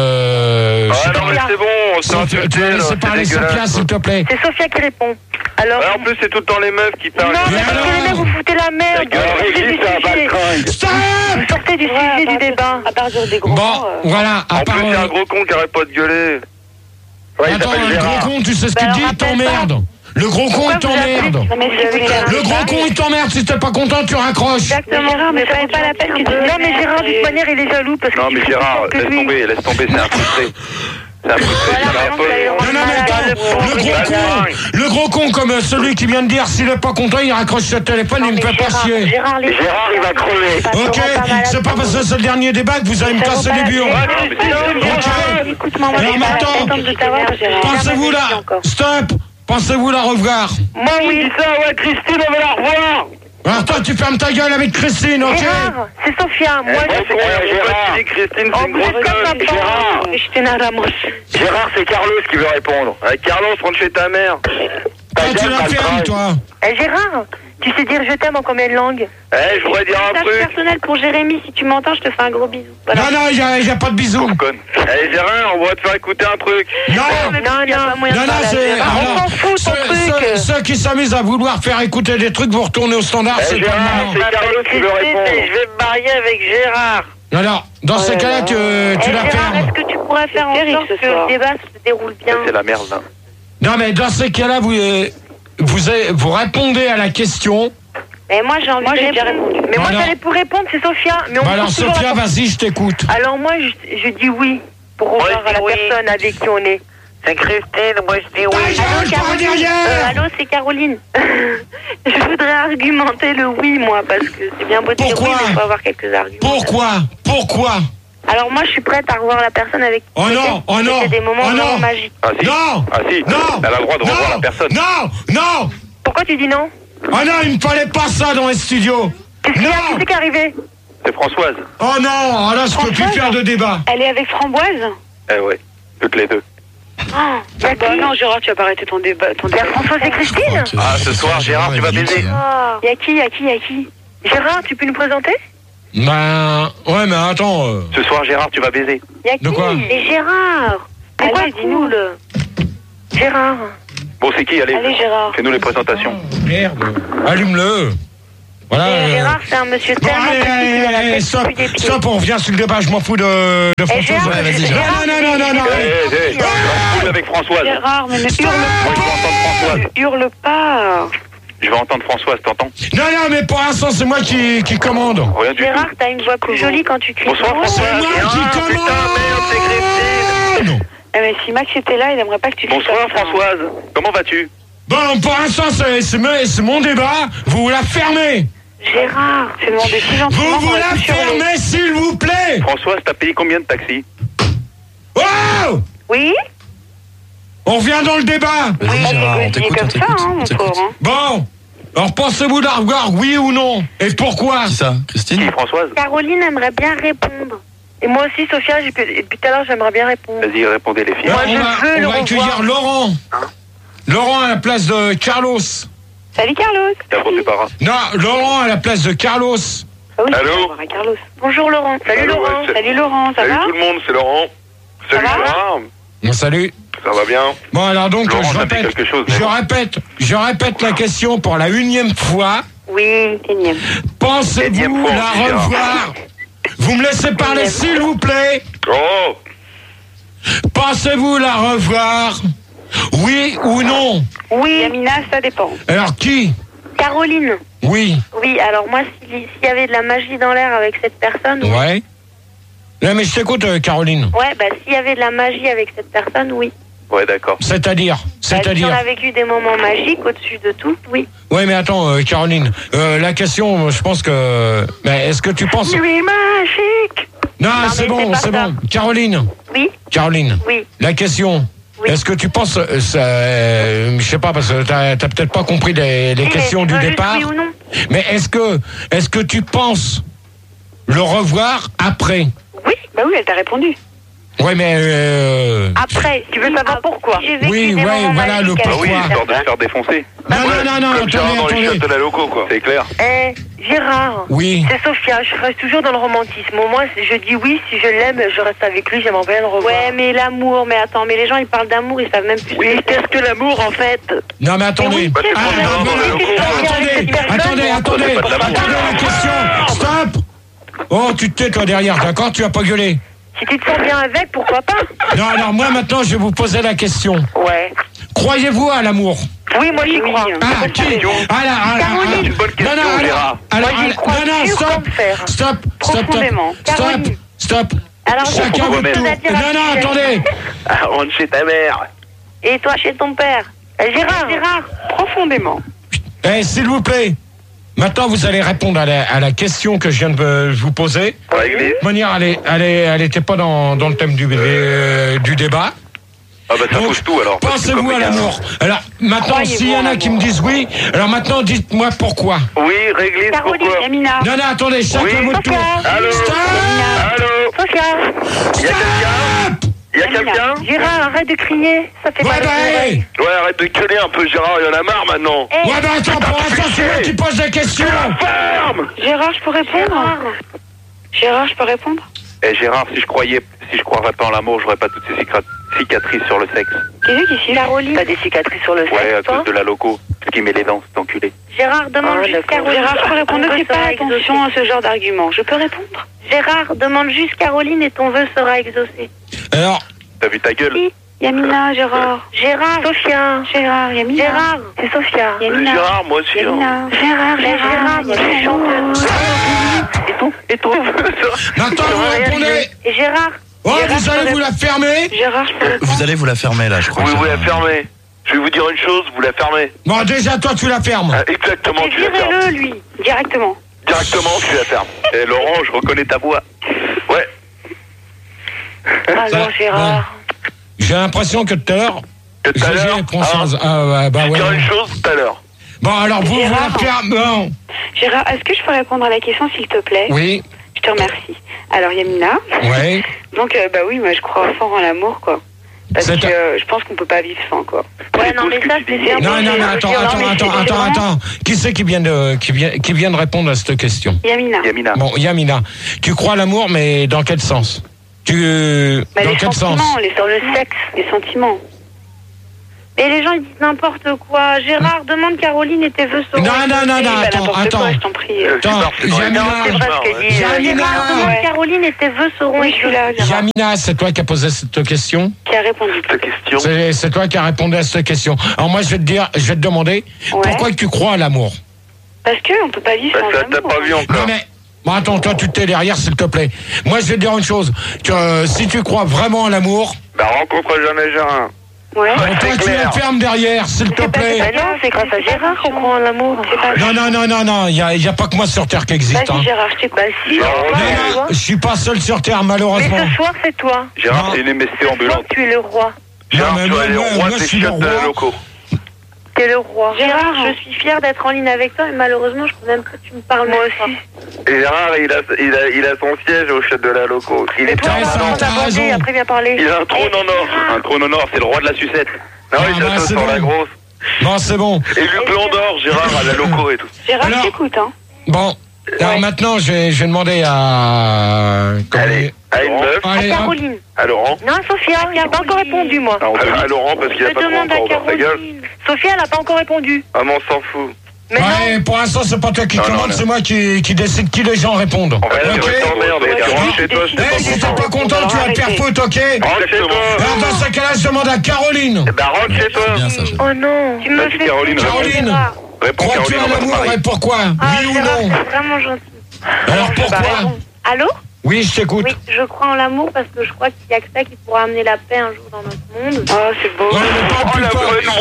Ah non, mais c'est bon, on s'est tu insulté, as là, laissé c'est parler Sophia, dégueulasse. s'il te plaît. C'est Sophia qui répond. Alors. Ouais, en plus, c'est tout le temps les meufs qui parlent. Non, mais Mais parce que alors les mecs, vous foutez la Ta merde. gueule, Sortez du Réglisse, c'est un sujet. baltringue. Stop! Sortez du Ouais, sujet à du débat. À partir des gros Bon, mots, voilà, à En part. plus, c'est un gros con qui arrête pas de gueuler. Ouais, il Attends, s'appelle le Gérard. gros con, tu sais ce Bah, qu'il alors, dit, il rappelle t'emmerde. Le gros con, il t'emmerde. Non, mais si vous voulez Le gros con, il t'emmerde. Si t'es pas content, tu raccroches. Exactement. Gérard, mais ça vaut pas la peine que tu Non, mais Gérard, de toute manière, il est jaloux parce que Non, tu mais fais Gérard, plus fort que lui. laisse tomber, c'est un frustré. C'est un frustré, Voilà, c'est un maintenant, peu. vous allez le Non, mais attends, le gros con comme celui qui vient de dire s'il est pas content, il raccroche ce téléphone, il me fait pas chier. Gérard, les Gérard, il va crever. Ok, c'est pas parce que c'est le dernier débat que vous allez me casser les burnes. Écoute-moi, moi, Alors j'ai pas maintenant, la tête de t'avoir, Gérard. Pensez-vous là, stop, pensez-vous la revoir. Moi, oui. ça, ouais, Christine, on va la revoir. Alors toi, tu fermes ta gueule avec Christine, ok? Gérard, c'est Sophia. Moi, Gérard, Christine, c'est une grosse gueule. Gérard, Gérard, c'est Carlos qui veut répondre. Carlos, rentre chez ta mère. Toi, tu la fermes, toi. Gérard, tu sais dire je t'aime en combien de langues? Je voudrais dire un Message truc. personnel pour Jérémy, si tu m'entends, je te fais un gros bisou. Voilà. Non, il y a pas de bisous. Conne. Gérard, on va te faire écouter un truc. Non, Il y a pas moyen de non, parler à c'est... Gérard. on s'en fout, ton truc. Ceux qui s'amusent à vouloir faire écouter des trucs, vous retournez au standard, c'est pas le Gérard, moment. c'est Carlos qui veut répondre. vais me marier avec Gérard. Alors, dans ces cas-là, tu la Gérard, fermes. est-ce que tu pourrais faire en terrible, sorte ce que soir. le débat se déroule bien? C'est la merde, là. Non, mais dans ces cas-là, vous répondez à la question. Et moi, j'ai envie Moi, de j'ai déjà répondre. répondu. Mais moi, Alors- j'allais pour répondre, c'est Sophia. Mais on Bah me alors, trouve toujours Sophia, la- vas-y, je t'écoute. Alors moi, je dis oui pour revoir je dis la oui. personne avec qui on est. C'est Christine, moi je dis Ta gueule, par derrière. Allô, c'est Caroline. Je voudrais argumenter le oui, moi, parce que c'est bien beau de dire oui, Pourquoi mais il faut avoir quelques arguments. Pourquoi Alors moi, je suis prête à revoir la personne avec qui Oh j'étais. non, oh non, C'était des moments oh non. vraiment magiques. Ah si. Non. Ah si. Non. Elle a le droit de revoir Non. la personne. Non. Pourquoi tu dis non? Oh non, il me fallait pas ça dans les studios. Qu'est-ce qu'il y a? Non. Qu'est-ce qui est arrivé? C'est Françoise. Oh non, là, je peux plus faire de débat. Elle est avec Framboise? Ouais, toutes les deux. Bah non, Gérard, tu vas pas arrêter ton débat. Françoise et Christine. Ah, ce soir, Gérard, tu vas baiser. Y'a qui Gérard, tu peux nous présenter? Ben, ouais, mais attends. Ce soir, Gérard, tu vas baiser. Y'a qui? De quoi? Et Gérard. Pourquoi dis-nous le Gérard. Bon, c'est qui? Allez, Gérard. fais-nous les présentations. Merde. Allume-le. Voilà. Gérard, c'est un monsieur Bon, tellement petit. stop, on revient sur le débat, je m'en fous de Françoise. Gérard, Ouais, vas-y, Gérard. Non. Tu vas avec Françoise. Gérard, mais ne Moi, je veux entendre Françoise. hurle pas. Je vais entendre Françoise, t'entends? Non, mais pour l'instant, c'est moi qui commande. Rien du Gérard, tout. t'as une voix plus jolie quand tu cries. Bonsoir, Françoise. C'est moi qui Ah, commande. putain, merde, c'est Christine. Mais si Max était là, il aimerait pas que tu Bonsoir, fasses ça. Françoise. Comment vas-tu? Bon, pour l'instant, c'est mon débat. Vous la fermez. Gérard. C'est demandé si gentiment. Vous la fermez, s'il vous plaît. Françoise, t'as payé combien de taxis? Oh! Oui? On revient dans le débat. Vas-y, Gérard, on t'écoute, comme ça, hein, mon pauvre. Bon. Alors, pensez-vous la revoir, oui ou non? Et pourquoi? Qui ça? Christine? Qui, Françoise? Caroline aimerait bien répondre. Et moi aussi, Sophia, depuis tout à l'heure, j'aimerais bien répondre. Vas-y, répondez les filles. Moi, on je va, veux le on va accueillir revoir. Laurent. Laurent à la place de Carlos. Salut Carlos. D'abord, c'est pas grave. Non, Laurent à la place de Carlos. Ah oui, Allô on va voir Carlos. Bonjour Laurent. Salut Allô, Laurent. ouais, Salut Laurent, ça va? Salut tout le monde, c'est Laurent. Salut va Gérard. Bon, salut. Ça va bien? Bon, alors donc, Laurent, je ça me dit répète, quelque chose, mais je répète la question pour la 1e fois. Oui. Énième. Pensez-vous Énième fois, la Gérard. revoir? Vous me laissez parler, s'il vous plaît. Oh! Pensez-vous la revoir? Oui ou non? Oui. Yamina, ça dépend. Alors, qui? Caroline. Oui. Oui, alors moi, s'il y avait de la magie dans l'air avec cette personne... Ouais. Non, mais je t'écoute, Caroline. Ouais, bah s'il y avait de la magie avec cette personne, oui. Ouais, d'accord. C'est-à-dire Si on a vécu des moments magiques au-dessus de tout, oui. Ouais, mais attends, Caroline. La question, je pense que... Mais est-ce que tu penses... Nuit magique. Non, Non, c'est mais bon, c'est c'est pas bon. Caroline. Oui. Caroline. Oui. La question. Oui. Est-ce que tu penses... je sais pas, parce que t'as peut-être pas compris les Oui, questions mais du tu veux juste départ. oui ou non? Mais est-ce que tu penses le revoir après? Oui, bah oui, elle t'a répondu. Ouais, mais... Après, tu veux savoir pourquoi? J'ai vécu Oui, des ouais, moments voilà le magiques Bah avec oui, pourquoi. cette histoire de se personne. faire défoncer. Non, Ouais, non, comme Gérard dans les attendez. chiottes de la loco, quoi. C'est clair. Gérard. Oui. C'est Sophia, je reste toujours dans le romantisme. Moi, je dis oui, si je l'aime, je reste avec lui, j'aimerais bien le revoir. Ouais, mais l'amour, mais attends, mais les gens, ils parlent d'amour, ils savent même plus. Oui, qu'est-ce que l'amour, en fait? Non, mais attendez. Bah, tu prends Gérard dans la loco. Attendez la question. Stop. Oh, tu te tais, toi, derrière, d'accord? Tu vas pas gueuler. Si tu te sens bien avec, pourquoi pas? Non, alors moi, maintenant, je vais vous poser la question. Ouais. Croyez-vous à l'amour? Oui, moi, j'y crois. Ah, qui? Caroline. Une bonne question, Gérard. Moi, j'y crois dur comme fer. Profondément. Stop. Alors, Chacun vous veut même. tout. Non, attendez. Ah, rentre chez ta mère. Et toi, chez ton père? Gérard. Profondément. S'il vous plaît. Maintenant, vous allez répondre à la question que je viens de vous poser. Pour l'église. De manière, elle était pas dans le thème du débat. Ah bah ça Donc, pousse tout alors. parce que Pensez-vous comme à les gars- l'amour? Alors, maintenant, Croyez-vous s'il y en en a qui me disent oui, alors maintenant, dites-moi pourquoi. Oui, réglisse, Caroline, pourquoi? Yamina. Non, attendez, chacun Oui. votre tour. Allô? Stop! Allô? Sophia. Y'a quelqu'un? Y'a quelqu'un? Gérard, arrête de crier. Ça fait Ouais, mal bah, aux hey. oreilles. Ouais, arrête de gueuler un peu, Gérard, il y en a marre maintenant. Eh, Ouais, bah, attends, pour l'instant, c'est moi qui pose la question. Ferme! Gérard, je peux répondre? Gérard, je peux répondre? Eh Gérard, si je croirais pas en l'amour, j'aurais pas toutes ces cicatrices sur le sexe. Qu'est-ce qui siffle? Caroline. T'as des cicatrices sur le sexe, Ouais, à toi? cause de la loco. Ce qui met les dents, cet enculé. Gérard, demande juste Caroline. Gérard, je peux répondre? Ton Ne vœu fais pas sera attention exaucé. à ce genre d'argument. Je peux répondre? Gérard, demande juste Caroline et ton vœu sera exaucé. Alors, T'as vu ta gueule? Oui. Yamina, Gérard. Gérard. Sophia. Gérard, Yamina. Gérard. C'est Sophia. Yamina. Gérard, moi aussi. Yamina. Gérard, Gérard, Yamina. c'est chanteuse. Et ton maintenant, vous répondez. Et Gérard. Oh, vous allez vous la fermer? Gérard, je peux répondre? Vous allez vous la fermer là, je crois. Oui, vous la Gérard. fermez. Je vais vous dire une chose, vous la fermez. Bon, déjà, toi, tu la fermes. Ah, exactement, Et tu la fermes. virez-le, lui. Directement. Directement, tu la fermes. Et Laurent, je reconnais ta voix. Ouais. Alors, Gérard. J'ai l'impression que tout à l'heure, Que tout à l'heure. Gégé prend son... bah Je vais ouais. dire une chose tout à l'heure. Bon, alors, vous Gérard. la fermez. Non. Gérard, est-ce que je peux répondre à la question, s'il te plaît? Oui, Je te remercie. Alors, Yamina. ouais. Donc, bah oui, moi, je crois fort en l'amour, quoi. Parce que je pense qu'on peut pas vivre sans, quoi. Ouais, non, mais ça, c'est bien. Non, attends. Qui c'est qui vient de répondre à cette question? Yamina. Bon, Yamina, tu crois à l'amour, mais dans quel sens? Dans quel sens? Sur le sexe, les sentiments. Et les gens ils disent n'importe quoi. Gérard, demande Caroline était vœux seront. Non, attends. Je t'en prie. Yamina, c'est vrai ce qu'elle dit. Gérard, demande Caroline était vœux seront. Oui, je suis là. Yamina, c'est toi qui as posé cette question? Qui a répondu à cette question? C'est toi qui as répondu à cette question. Alors moi, je vais te demander, pourquoi tu crois à l'amour? Parce qu'on peut pas vivre sans amour. T'as pas vu encore. Non, mais... Bon, attends, toi, tu te tais derrière, s'il te plaît. Moi, je vais te dire une chose. Si tu crois vraiment à l'amour... rencontre jamais Gérard. Ouais. Toi, tu le fermes derrière, s'il te plaît. Non, c'est grâce à Gérard qu'on croit en l'amour. Non, il y a pas que moi sur Terre qui existe. Vas-y, Gérard, je t'écoute. Je suis pas seul sur Terre, malheureusement. Mais ce soir, c'est toi. Gérard, c'est une MSC ambulante. Tu es le roi. Gérard, tu es le roi des chiottes de la loco. T'es le roi. Gérard, je suis fière d'être en ligne avec toi, et malheureusement, je peux même pas que tu me parles. Moi aussi. Et Gérard, il a son siège au chiottes de la loco. Il est T'as raison. Après, viens parler. Il a un trône en or. Un trône en or, c'est le roi de la sucette. Non, il s'assoit sur la grosse. Bon, c'est bon. Et Luc Landor, Gérard, à la loco et tout. Gérard, je t'écoute, hein. Bon. Alors maintenant, je vais demander à... Allez, à une meuf. À Caroline. À Laurent. Non, Sophia, il n'a pas encore répondu, moi. À Laurent, parce qu'il a pas trop encore dans sa gueule. Sophia, elle n'a pas encore répondu. Ah, mais on s'en fout. Ouais, pour l'instant, c'est pas toi qui commande, c'est moi qui décide qui les gens répondent. Ok. Tu rentres chez toi, si t'es pas content, tu vas te faire foutre, ok? Rentre chez toi. Alors, dans ce cas-là, je demande à Caroline. Bah, rentre chez toi. Oh non. Tu me fais Caroline. Crois-tu à l'amour et pourquoi? Oui ou non? C'est vraiment gentil. Alors, pourquoi? Allô? Oui, je t'écoute. Oui, je crois en l'amour parce que je crois qu'il n'y a que ça qui pourra amener la paix un jour dans notre monde. Oh, c'est beau. Ouais, mais pas plus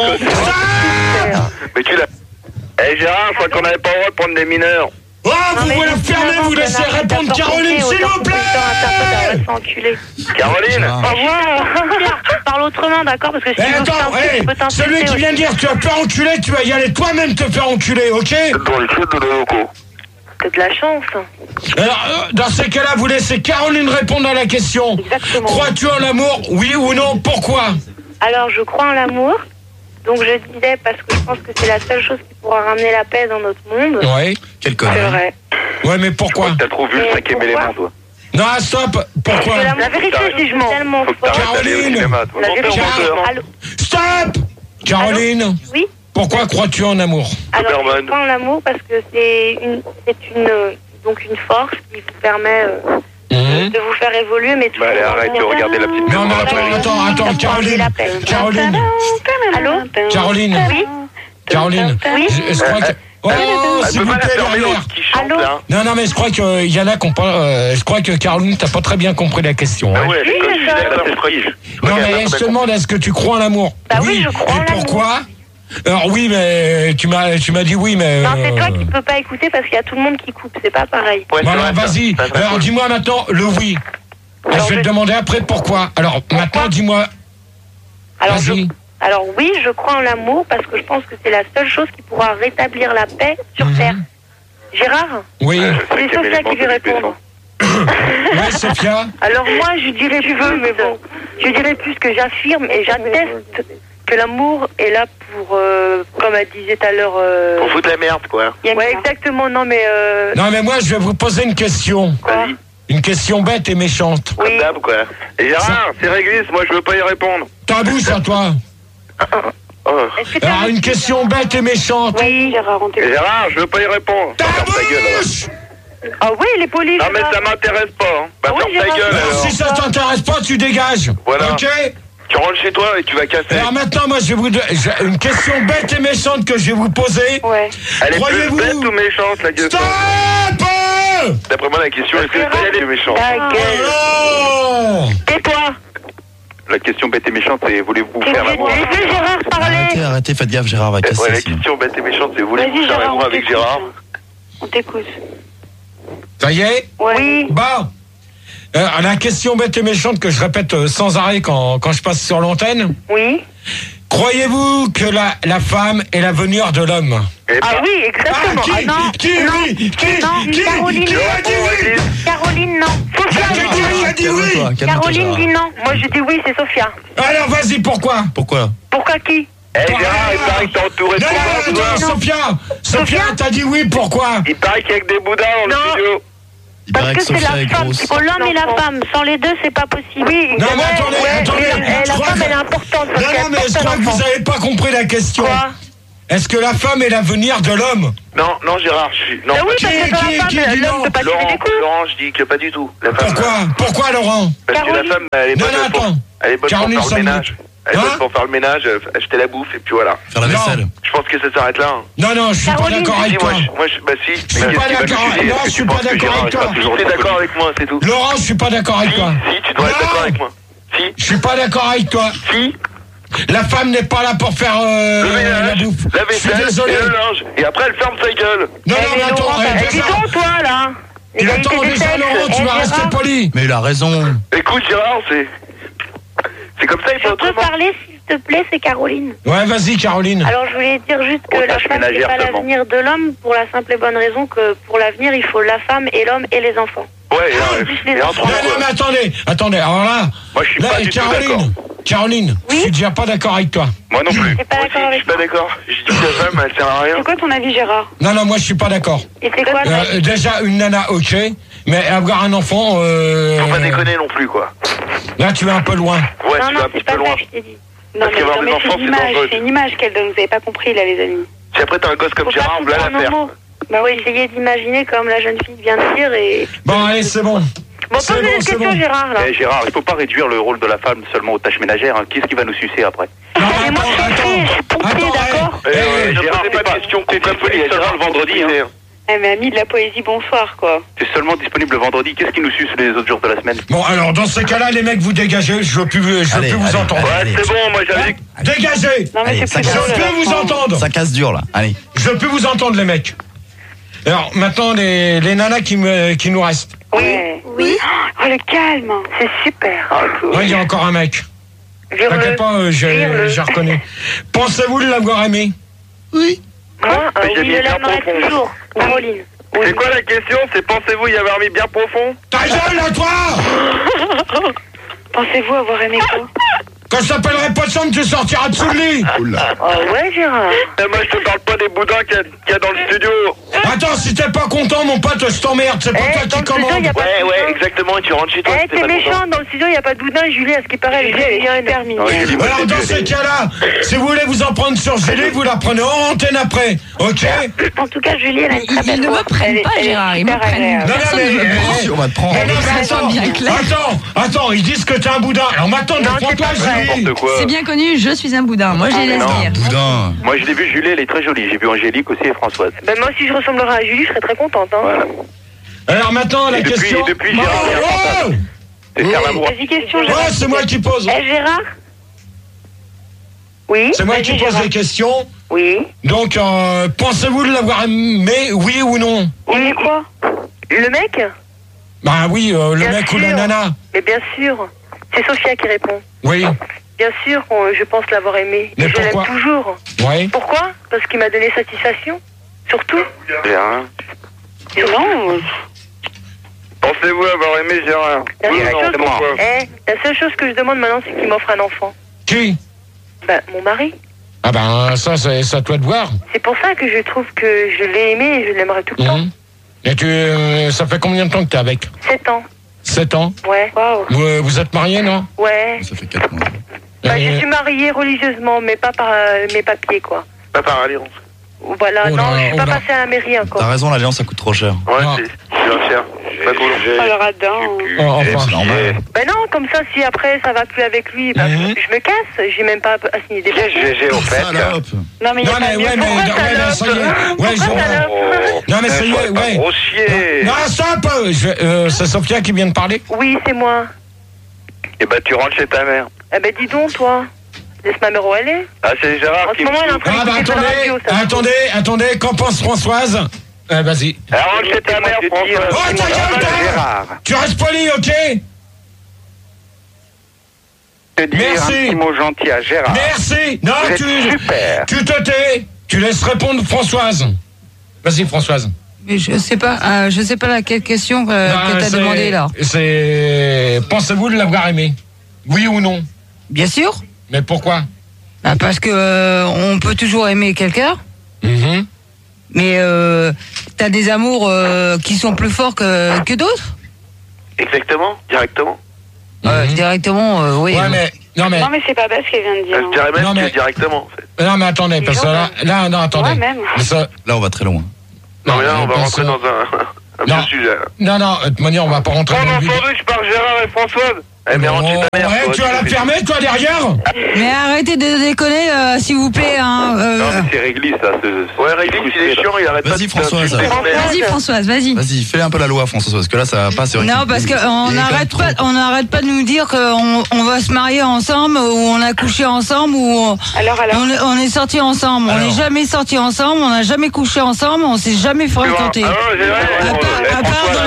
fort. Mais tu l'as. Eh Gérard, je crois qu'on n'avait pas le droit de prendre des mineurs. Oh, vous voulez fermer, vous laissez répondre Caroline, s'il vous plaît. Caroline. Au revoir. Parle autrement, d'accord? Parce que si tu peux t'insulter. Celui qui vient de dire tu vas te faire enculer, tu vas y aller toi-même te faire enculer, ok? Dans les chutes de la loco. T'as de la chance. Alors, dans ces cas-là, vous laissez Caroline répondre à la question. Exactement. Crois-tu en l'amour? Oui ou non? Pourquoi? Alors, je crois en l'amour. Donc, je disais parce que je pense que c'est la seule chose qui pourra ramener la paix dans notre monde. Ouais. Quel C'est connard. vrai. Ouais, mais pourquoi? T'as trop vu le cinquième élément, toi. Non, stop. Pourquoi? La vérité, c'est que je mens tellement Faut que fort. t'arrêtes d'aller au Caroline. cinéma, toi. La vérité, allô? Stop. Caroline. Oui. Pourquoi crois-tu en amour? Alors, Superman. je crois en l'amour parce que c'est une force qui vous permet de vous faire évoluer, mais tout. Bah allez, arrête de regarder la petite. Non, attends, Caroline. Allô? Caroline. Oui. Caroline. Oui. Je crois que... Oh, Elle s'il peut vous pas la plaît, fermer derrière. l'autre qui chante, Allô là. Non, mais je crois qu'il y en a qui ont pas... je crois que Caroline, t'as pas très bien compris la question. Ah Hein. ouais, Oui, comme mais tu ça- disais, là, c'est frige. Non, Regarde, mais là, je te demande, est-ce que tu crois en l'amour? Bah oui, je crois en Et l'amour. pourquoi? Alors oui, mais tu m'as dit oui, mais... Non, c'est toi qui peux pas écouter parce qu'il y a tout le monde qui coupe, c'est pas pareil. Ouais, Bon, c'est alors vrai, vas-y. ça. Alors dis-moi maintenant le oui. Alors, je vais te demander après pourquoi. Alors maintenant, dis-moi... Vas-y. Alors oui, je crois en l'amour parce que je pense que c'est la seule chose qui pourra rétablir la paix sur Terre. Gérard? Oui. C'est Sophia qui veut répondre. Ouais, Sophia. Alors moi, je dirais plus, mais bon, je dirais plus que j'affirme et j'atteste que l'amour est là pour, comme elle disait tout à l'heure... On fout de la merde, quoi. Ouais, exactement, non mais... Non, mais moi, je vais vous poser une question. Vas-y. Une question bête et méchante. Comme d'hab, quoi. Et Gérard, c'est régliste, moi je veux pas y répondre. Ta bouche à toi. Oh. Est-ce que Alors, une question bête et méchante. Oui, Gérard, on Et t'écoute. Gérard, je veux pas y répondre. Ta Ferme ta gueule, alors. bouche. Ah oui, les polis. Non, mais ça m'intéresse pas, hein. Bah, Ah oui, ferme ta Gérard. gueule, Alors, alors. si ça t'intéresse pas, tu dégages. Voilà. Ok. Tu rentres chez toi et tu vas casser. Alors maintenant, moi, j'ai une question bête et méchante que je vais vous poser. Ouais. Elle est plus Croyez-vous- bête ou méchante, la question? Stop. D'après moi, la question, est-ce que elle est méchante? Ta gueule. Oh. Tais-toi. La question bête et méchante, c'est voulez-vous faire l'amour? Laissez Gérard parler. Arrêtez, faites gaffe, Gérard va casser. Ouais, la sinon. question bête et méchante, c'est voulez-vous Vas-y, faire Gérard, l'amour on avec t'écoute. Gérard? On t'écoute. Ça y est. Oui. Bon. La question bête et méchante que je répète sans arrêt quand je passe sur l'antenne. Oui. Croyez-vous que la femme est l'avenir de l'homme? Ah oui, exactement. Qui non, Caroline, qui a dit oui? Caroline, non. Sophia, Qui a dit oui? Caroline dit non. Moi, je dis oui, c'est Sophia. Alors, vas-y, pourquoi? Pourquoi qui? Gérard, il paraît que t'es entouré de Non, Sophia, t'as dit oui, pourquoi? Il paraît qu'il y a que des boudins dans le studio. Il paraît que Sophia est grosse. Pour l'homme et la femme, sans les deux, c'est pas possible. Oui, Non, mais attendez. La femme, elle est importante. Non, mais je crois que vous n'avez pas compris la question. Quoi? Est-ce que la femme est l'avenir de l'homme? Non, Gérard, non. Ah oui, parce que dans la femme, l'homme peut pas tirer des coups. Laurent, je dis que pas du tout. La femme, Pourquoi, Laurent? parce que la femme, elle est bonne pour faire le ménage. Elle est bonne pour faire le ménage, acheter la bouffe, et puis voilà. Faire la vaisselle. Je pense que ça s'arrête là. Non, je suis pas d'accord avec toi. Moi, si. Je suis pas d'accord. Non, je suis pas d'accord avec toi. Tu es d'accord avec moi, c'est tout. Laurent, je suis pas d'accord avec toi. Si, tu dois être d'accord avec moi. Si. Je suis pas d'accord avec toi. Si. La femme n'est pas là pour faire le ménage, la bouffe. la vaisselle, je suis désolé. et le linge. Et après, elle ferme sa gueule. Non, mais attends. Dis donc, toi, là. Attends, déjà, Laurent, tu vas rester poli. Mais il a raison. Écoute, Gérard, c'est comme ça, il faut Je peux autrement. parler, s'il te plaît, c'est Caroline. Ouais, vas-y, Caroline. Alors, je voulais dire juste que la femme, c'est pas l'avenir de l'homme, pour la simple et bonne raison que pour l'avenir, il faut la femme et l'homme et les enfants. Ouais, et entre Non, mais attendez. Alors là, moi, je suis pas du tout d'accord. Caroline, je suis déjà pas d'accord avec toi. Moi non plus. T'es pas d'accord Je avec suis pas d'accord. Je dis que la femme, elle sert à rien. C'est quoi ton avis, Gérard? Non, moi je suis pas d'accord. Et c'est quoi Déjà une nana, ok, mais avoir un enfant. Faut pas déconner non plus, quoi. Là, tu vas un peu loin. Ouais, Non, tu vas un c'est petit pas peu loin. ça que je t'ai dit. Non, Parce qu'avoir des enfants, c'est dangereux. c'est une image qu'elle donne. Vous avez pas compris, là, les amis. Si après t'as un gosse comme Faut Gérard, pas voilà tout l'affaire. en homo. Bah oui, essayez d'imaginer comme la jeune fille vient de dire et... Bon, allez, c'est bon. Bon, posez une question, Gérard, là. Gérard, il faut pas réduire le rôle de la femme seulement aux tâches ménagères. Hein. Qui est-ce qui va nous sucer après? Non, Et moi, je suis pompier, d'accord? Gérard, c'est pas question que t'es disponible seulement le vendredi. Hein. Elle m'a mis de la poésie, bonsoir, quoi. C'est seulement disponible le vendredi. Qu'est-ce qui nous suce les autres jours de la semaine? Bon, alors, dans ces cas-là, les mecs, vous dégagez. Je veux plus vous entendre. Ouais, c'est bon, moi j'avais... Dégagez. Non, mais Allez, c'est ça plus Je veux drôle, plus vous entendre. Ça casse dur là. Allez. Je veux plus vous entendre, les mecs. Alors, maintenant, les nanas qui nous restent. Oui. Oh, le calme. C'est super. Ouais, il y a encore un mec. T'inquiète pas, j'ai reconnu. Pensez-vous l'avoir aimé? Oui. Moi, Mais j'ai oui, mis je bien l'aimerais profond. toujours. Caroline. C'est quoi la question? C'est pensez-vous y avoir mis bien profond? Ta gueule, là, toi! Pensez-vous avoir aimé quoi? Quand je t'appellerai pas de chambre, tu sortiras dessous le lit. Oula. Oh ouais, Gérard. Moi je te parle pas des boudins qu'il y a dans le studio. Attends, si t'es pas content, mon pote, je t'emmerde. C'est pas toi qui commande. Ouais, exactement. Et tu rentres chez toi. Eh, t'es méchant, dans le studio, il n'y a pas de boudin. Julie, à ce qui paraît, elle est super mignonne. Alors, dans ces cas-là, si vous voulez vous en prendre sur Julie, vous la prenez en antenne après. Ok? En tout cas, Julie, elle a une très Ils belle ne voix. me prennent pas, Gérard. Ils me prennent. Non, Personne ne me prend. Si, on va te prendre. Non, mais Ça soit bien clair. attends, ils disent que t'es un boudin. Alors maintenant, défends-toi, Julie. N'importe quoi. C'est bien connu, je suis un boudin. Moi, j'ai les non. dire. Boudin. Moi je l'ai vu, Julie, elle est très jolie. J'ai vu Angélique aussi et Françoise. Ben, moi, si je ressemblerais à Julie, je serais très contente. Hein. Voilà. Alors maintenant, la Et depuis- question. et depuis, Gérard, il y a un Oh, C'est faire l'amour. Vas-y, question, ouais, Gérard. c'est moi qui pose. Eh, Gérard? Oui? C'est moi qui pose les questions. Oui. Donc, pensez-vous de l'avoir aimé, oui ou non? Il est quoi? Le mec? Bah oui, le Bien mec ou sûr. la nana. Mais bien sûr. C'est Sophia qui répond. Oui, Bien sûr, je pense l'avoir aimé. Mais Et je l'aime pourquoi? toujours. oui. Pourquoi? Parce qu'il m'a donné satisfaction. Surtout. Bien. Non, Pensez-vous avoir aimé Gérard? La Oui, seule non, chose- c'est pourquoi? La seule chose que je demande maintenant, c'est qu'il m'offre un enfant. Qui? Bah, mon mari. Ah ben, ça, c'est à toi de voir. C'est pour ça que je trouve que je l'ai aimé et je l'aimerai tout le temps. Mhm. Et ça fait combien de temps que t'es avec? 7 ans. 7 ans. Ouais. waouh. Vous êtes mariés, non? Ouais. Ça fait 4 mois. Bah, je Euh, suis mariée religieusement, mais pas par mes papiers, quoi. Pas par alliance. Voilà, Oh non, là, je suis oh pas là. passée à la mairie encore. T'as raison, l'alliance ça coûte trop cher. Ouais, Ah. c'est bien cher. Pas cool. Oh, le radin. Oh, enfin. C'est normal. Ben non, comme ça, si après ça va plus avec lui, bah, Mhm. je me casse. J'ai même pas à signer des papiers. GG au fait. Salope. Non, mais il y Non, a mais pas mieux. ouais, mais Pourquoi ouais, mais ça y est. Ouais, je vois. Non, mais ça y est, ouais. Grossier. Non, stop! C'est Sophia qui vient de parler? Oui, c'est moi. Et bah tu rentres chez ta mère. Eh ben dis donc, toi. Laisse ma mère où elle est. Ah c'est Gérard En qui ce moment, elle est en train Ah, bah d'écouter sa radio, ça. attendez, qu'en pense Françoise? Vas-y. Alors rentre chez ta mère, François. Oh, ta gueule, toi! Gérard. Tu restes poli, ok? te dire Merci. un petit mot gentil à Gérard. Merci. Non, Vous êtes super. tu te tais. Tu laisses répondre Françoise. Vas-y, Françoise. Mais je sais pas laquelle question que t'as demandé là. C'est. Pensez-vous de l'avoir aimé? Oui ou non? Bien sûr. Mais pourquoi? Bah parce que on peut toujours aimer quelqu'un. Mhm. Mais t'as des amours qui sont plus forts que d'autres. Exactement, directement. Directement, oui. Ouais, mais. Non, mais. Non, mais c'est pas bête ce qu'elle vient de dire. Je dirais même Non, mais- que directement, en fait. Non, mais attendez, parce que là, non, attendez. Ouais, même. Mais ça- Là, on va très loin. Non, mais là, on va parce rentrer que- dans un Non. vieux sujet. Non, non, de toute manière, on va pas rentrer dans le vif. sandwich par Gérard et Françoise. Eh, mais rentre Oh, ta mère. ouais, toi, tu vas la fermer, toi, derrière? Mais arrêtez de déconner, s'il vous plaît. Hein, Non, mais c'est réglé, ça. Ouais, Réglisse, il est chiant, il arrête pas Vas-y, de Françoise. Vas-y, Françoise, vas-y. Vas-y, fais un peu la loi, Françoise, parce que là, ça va pas. C'est vrai Non, que- parce il est qu'on quand même n'arrête pas de nous dire qu'on va se marier ensemble, ou on a couché ensemble, ou Alors. on est sortis ensemble. On Alors. n'est jamais sortis ensemble, on n'a jamais couché ensemble, on s'est jamais fréquentés. Ah non, Gérard, À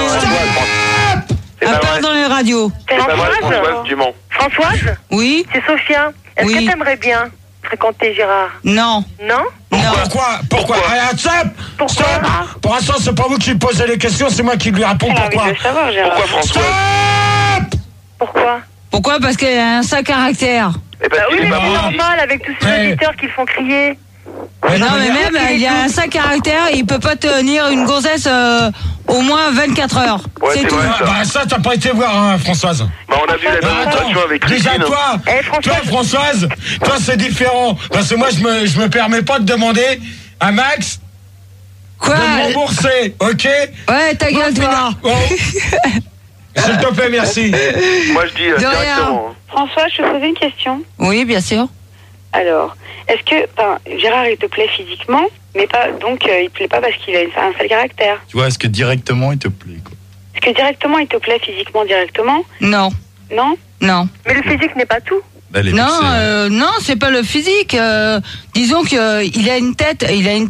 part dans les radios. C'est pas vrai, Françoise, Françoise, tu mens. Françoise, Oui. c'est Sophia. Est-ce Oui. que t'aimerais bien fréquenter Gérard? Non. Non? Non. Pourquoi? Ah, stop! Pourquoi? Stop! Pour l'instant, c'est pas vous qui posez les questions, c'est moi qui lui réponds. Elle a envie Pourquoi? de le savoir, Gérard. Pourquoi Françoise? Stop! Pourquoi? Pourquoi? Parce qu'elle a un sale caractère. Eh ben, Bah oui, il est mais pas c'est bon. normal avec tous ces Ouais. auditeurs qui le font crier. Mais Non, mais mais- même, il a un sale caractère, il peut pas tenir une grossesse au moins 24 heures. Ouais, c'est c'est tout. vrai. Bah, ça, t'as pas été voir, hein, Françoise. Bah, on a vu la Bah, démonstration avec déjà Christine. toi, Eh, Françoise. Françoise, toi c'est différent. Parce que moi je me permets pas de demander à Max Quoi? de me rembourser, ok? Ouais, ta gueule, toi. Oh. S'il te plaît, merci. Moi, je dis De rien. directement. François, je te posais une question. Oui, bien sûr. Alors, est-ce que Gérard, il te plaît physiquement, mais pas donc il te plaît pas parce qu'il a un sale caractère? Tu vois, est-ce que directement, il te plaît, quoi? Est-ce que directement, il te plaît physiquement directement? Non. Non? Non. Mais le physique n'est pas tout. Là, elle est Non, vexée. non, c'est pas le physique. Disons que il a une tête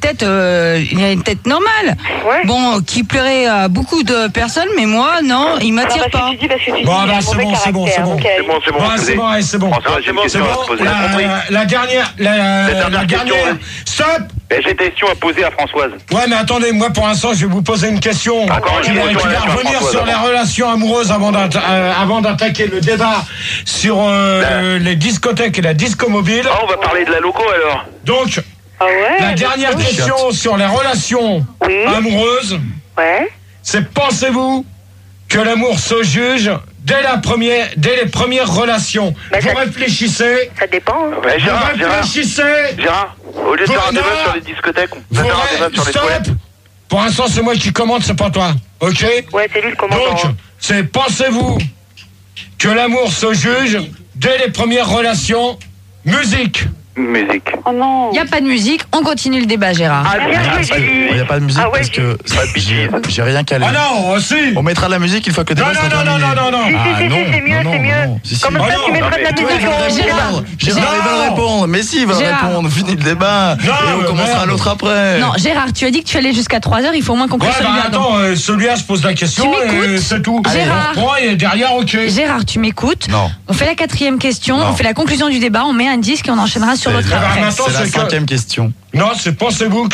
normale. Ouais. Bon, qui plairait à beaucoup de personnes, mais moi, non, il m'attire Alors, pas. tu dis parce que tu dis Bon, qu'il a bah, un c'est mauvais bon, c'est bon, caractère, c'est bon. donc elle a C'est bon, c'est bon. Ouais, c'est bon, allez, c'est bon. François, j'ai une C'est question à bon, te poser. T'as compris? la dernière, la dernière. Stop! J'ai une question à poser à Françoise. Ouais, mais attendez, moi pour l'instant, je vais vous poser une question Encore qui une va question à revenir Françoise, sur les avant. relations amoureuses avant d'attaquer le débat sur les discothèques et la disco mobile. Ah, on va parler de la loco alors. Donc, Ah ouais? la dernière question sur les relations Oui. amoureuses, Ouais. c'est pensez-vous que l'amour se juge dès les premières relations? Bah, Vous ça- réfléchissez, Ça dépend. Hein. Ouais, vous Gérard, réfléchissez, au lieu de faire un Non. débat sur les discothèques, on vous peut faire un débat sur les stop. toilettes. Pour l'instant, c'est moi qui commande, c'est pas toi, ok? Ouais, c'est lui le commandant. Donc, c'est pensez-vous que l'amour se juge dès les premières relations? Musique. Musique. Oh non. Il n'y a pas de musique, on continue le débat, Gérard. Ah, bien joué, Julie. Il n'y a pas de musique Ah ouais, parce que j'ai rien calé. Ah non, si. On mettra de la musique une fois que le Non, débat sera non, non, terminé. non, non, non. Si, Ah si, non, c'est mieux, non, c'est non, mieux. non. Si, si. Comme Ah ça, non, tu mettras non, de la mais Tu vois, ils musique veulent en Gérard. répondre. Gérard, ils veulent répondre. Mais si, ils veulent Gérard. répondre. Fini le débat. Non, Et on mais commencera merde. l'autre après. Non, Gérard, tu as dit que tu allais jusqu'à 3h, il faut au moins qu'on Ouais, conclue bah celui-là. donc. attends, celui-là, je pose la question Tu m'écoutes et c'est tout. Gérard. On reprend et derrière, ok. Gérard, tu m'écoutes. Non. On fait la 4e question, Non. on fait la conclusion du débat, on met un disque et on enchaînera sur l'autre C'est- après. maintenant, C'est la c'est que- 5e question. Non, c'est pensez-vous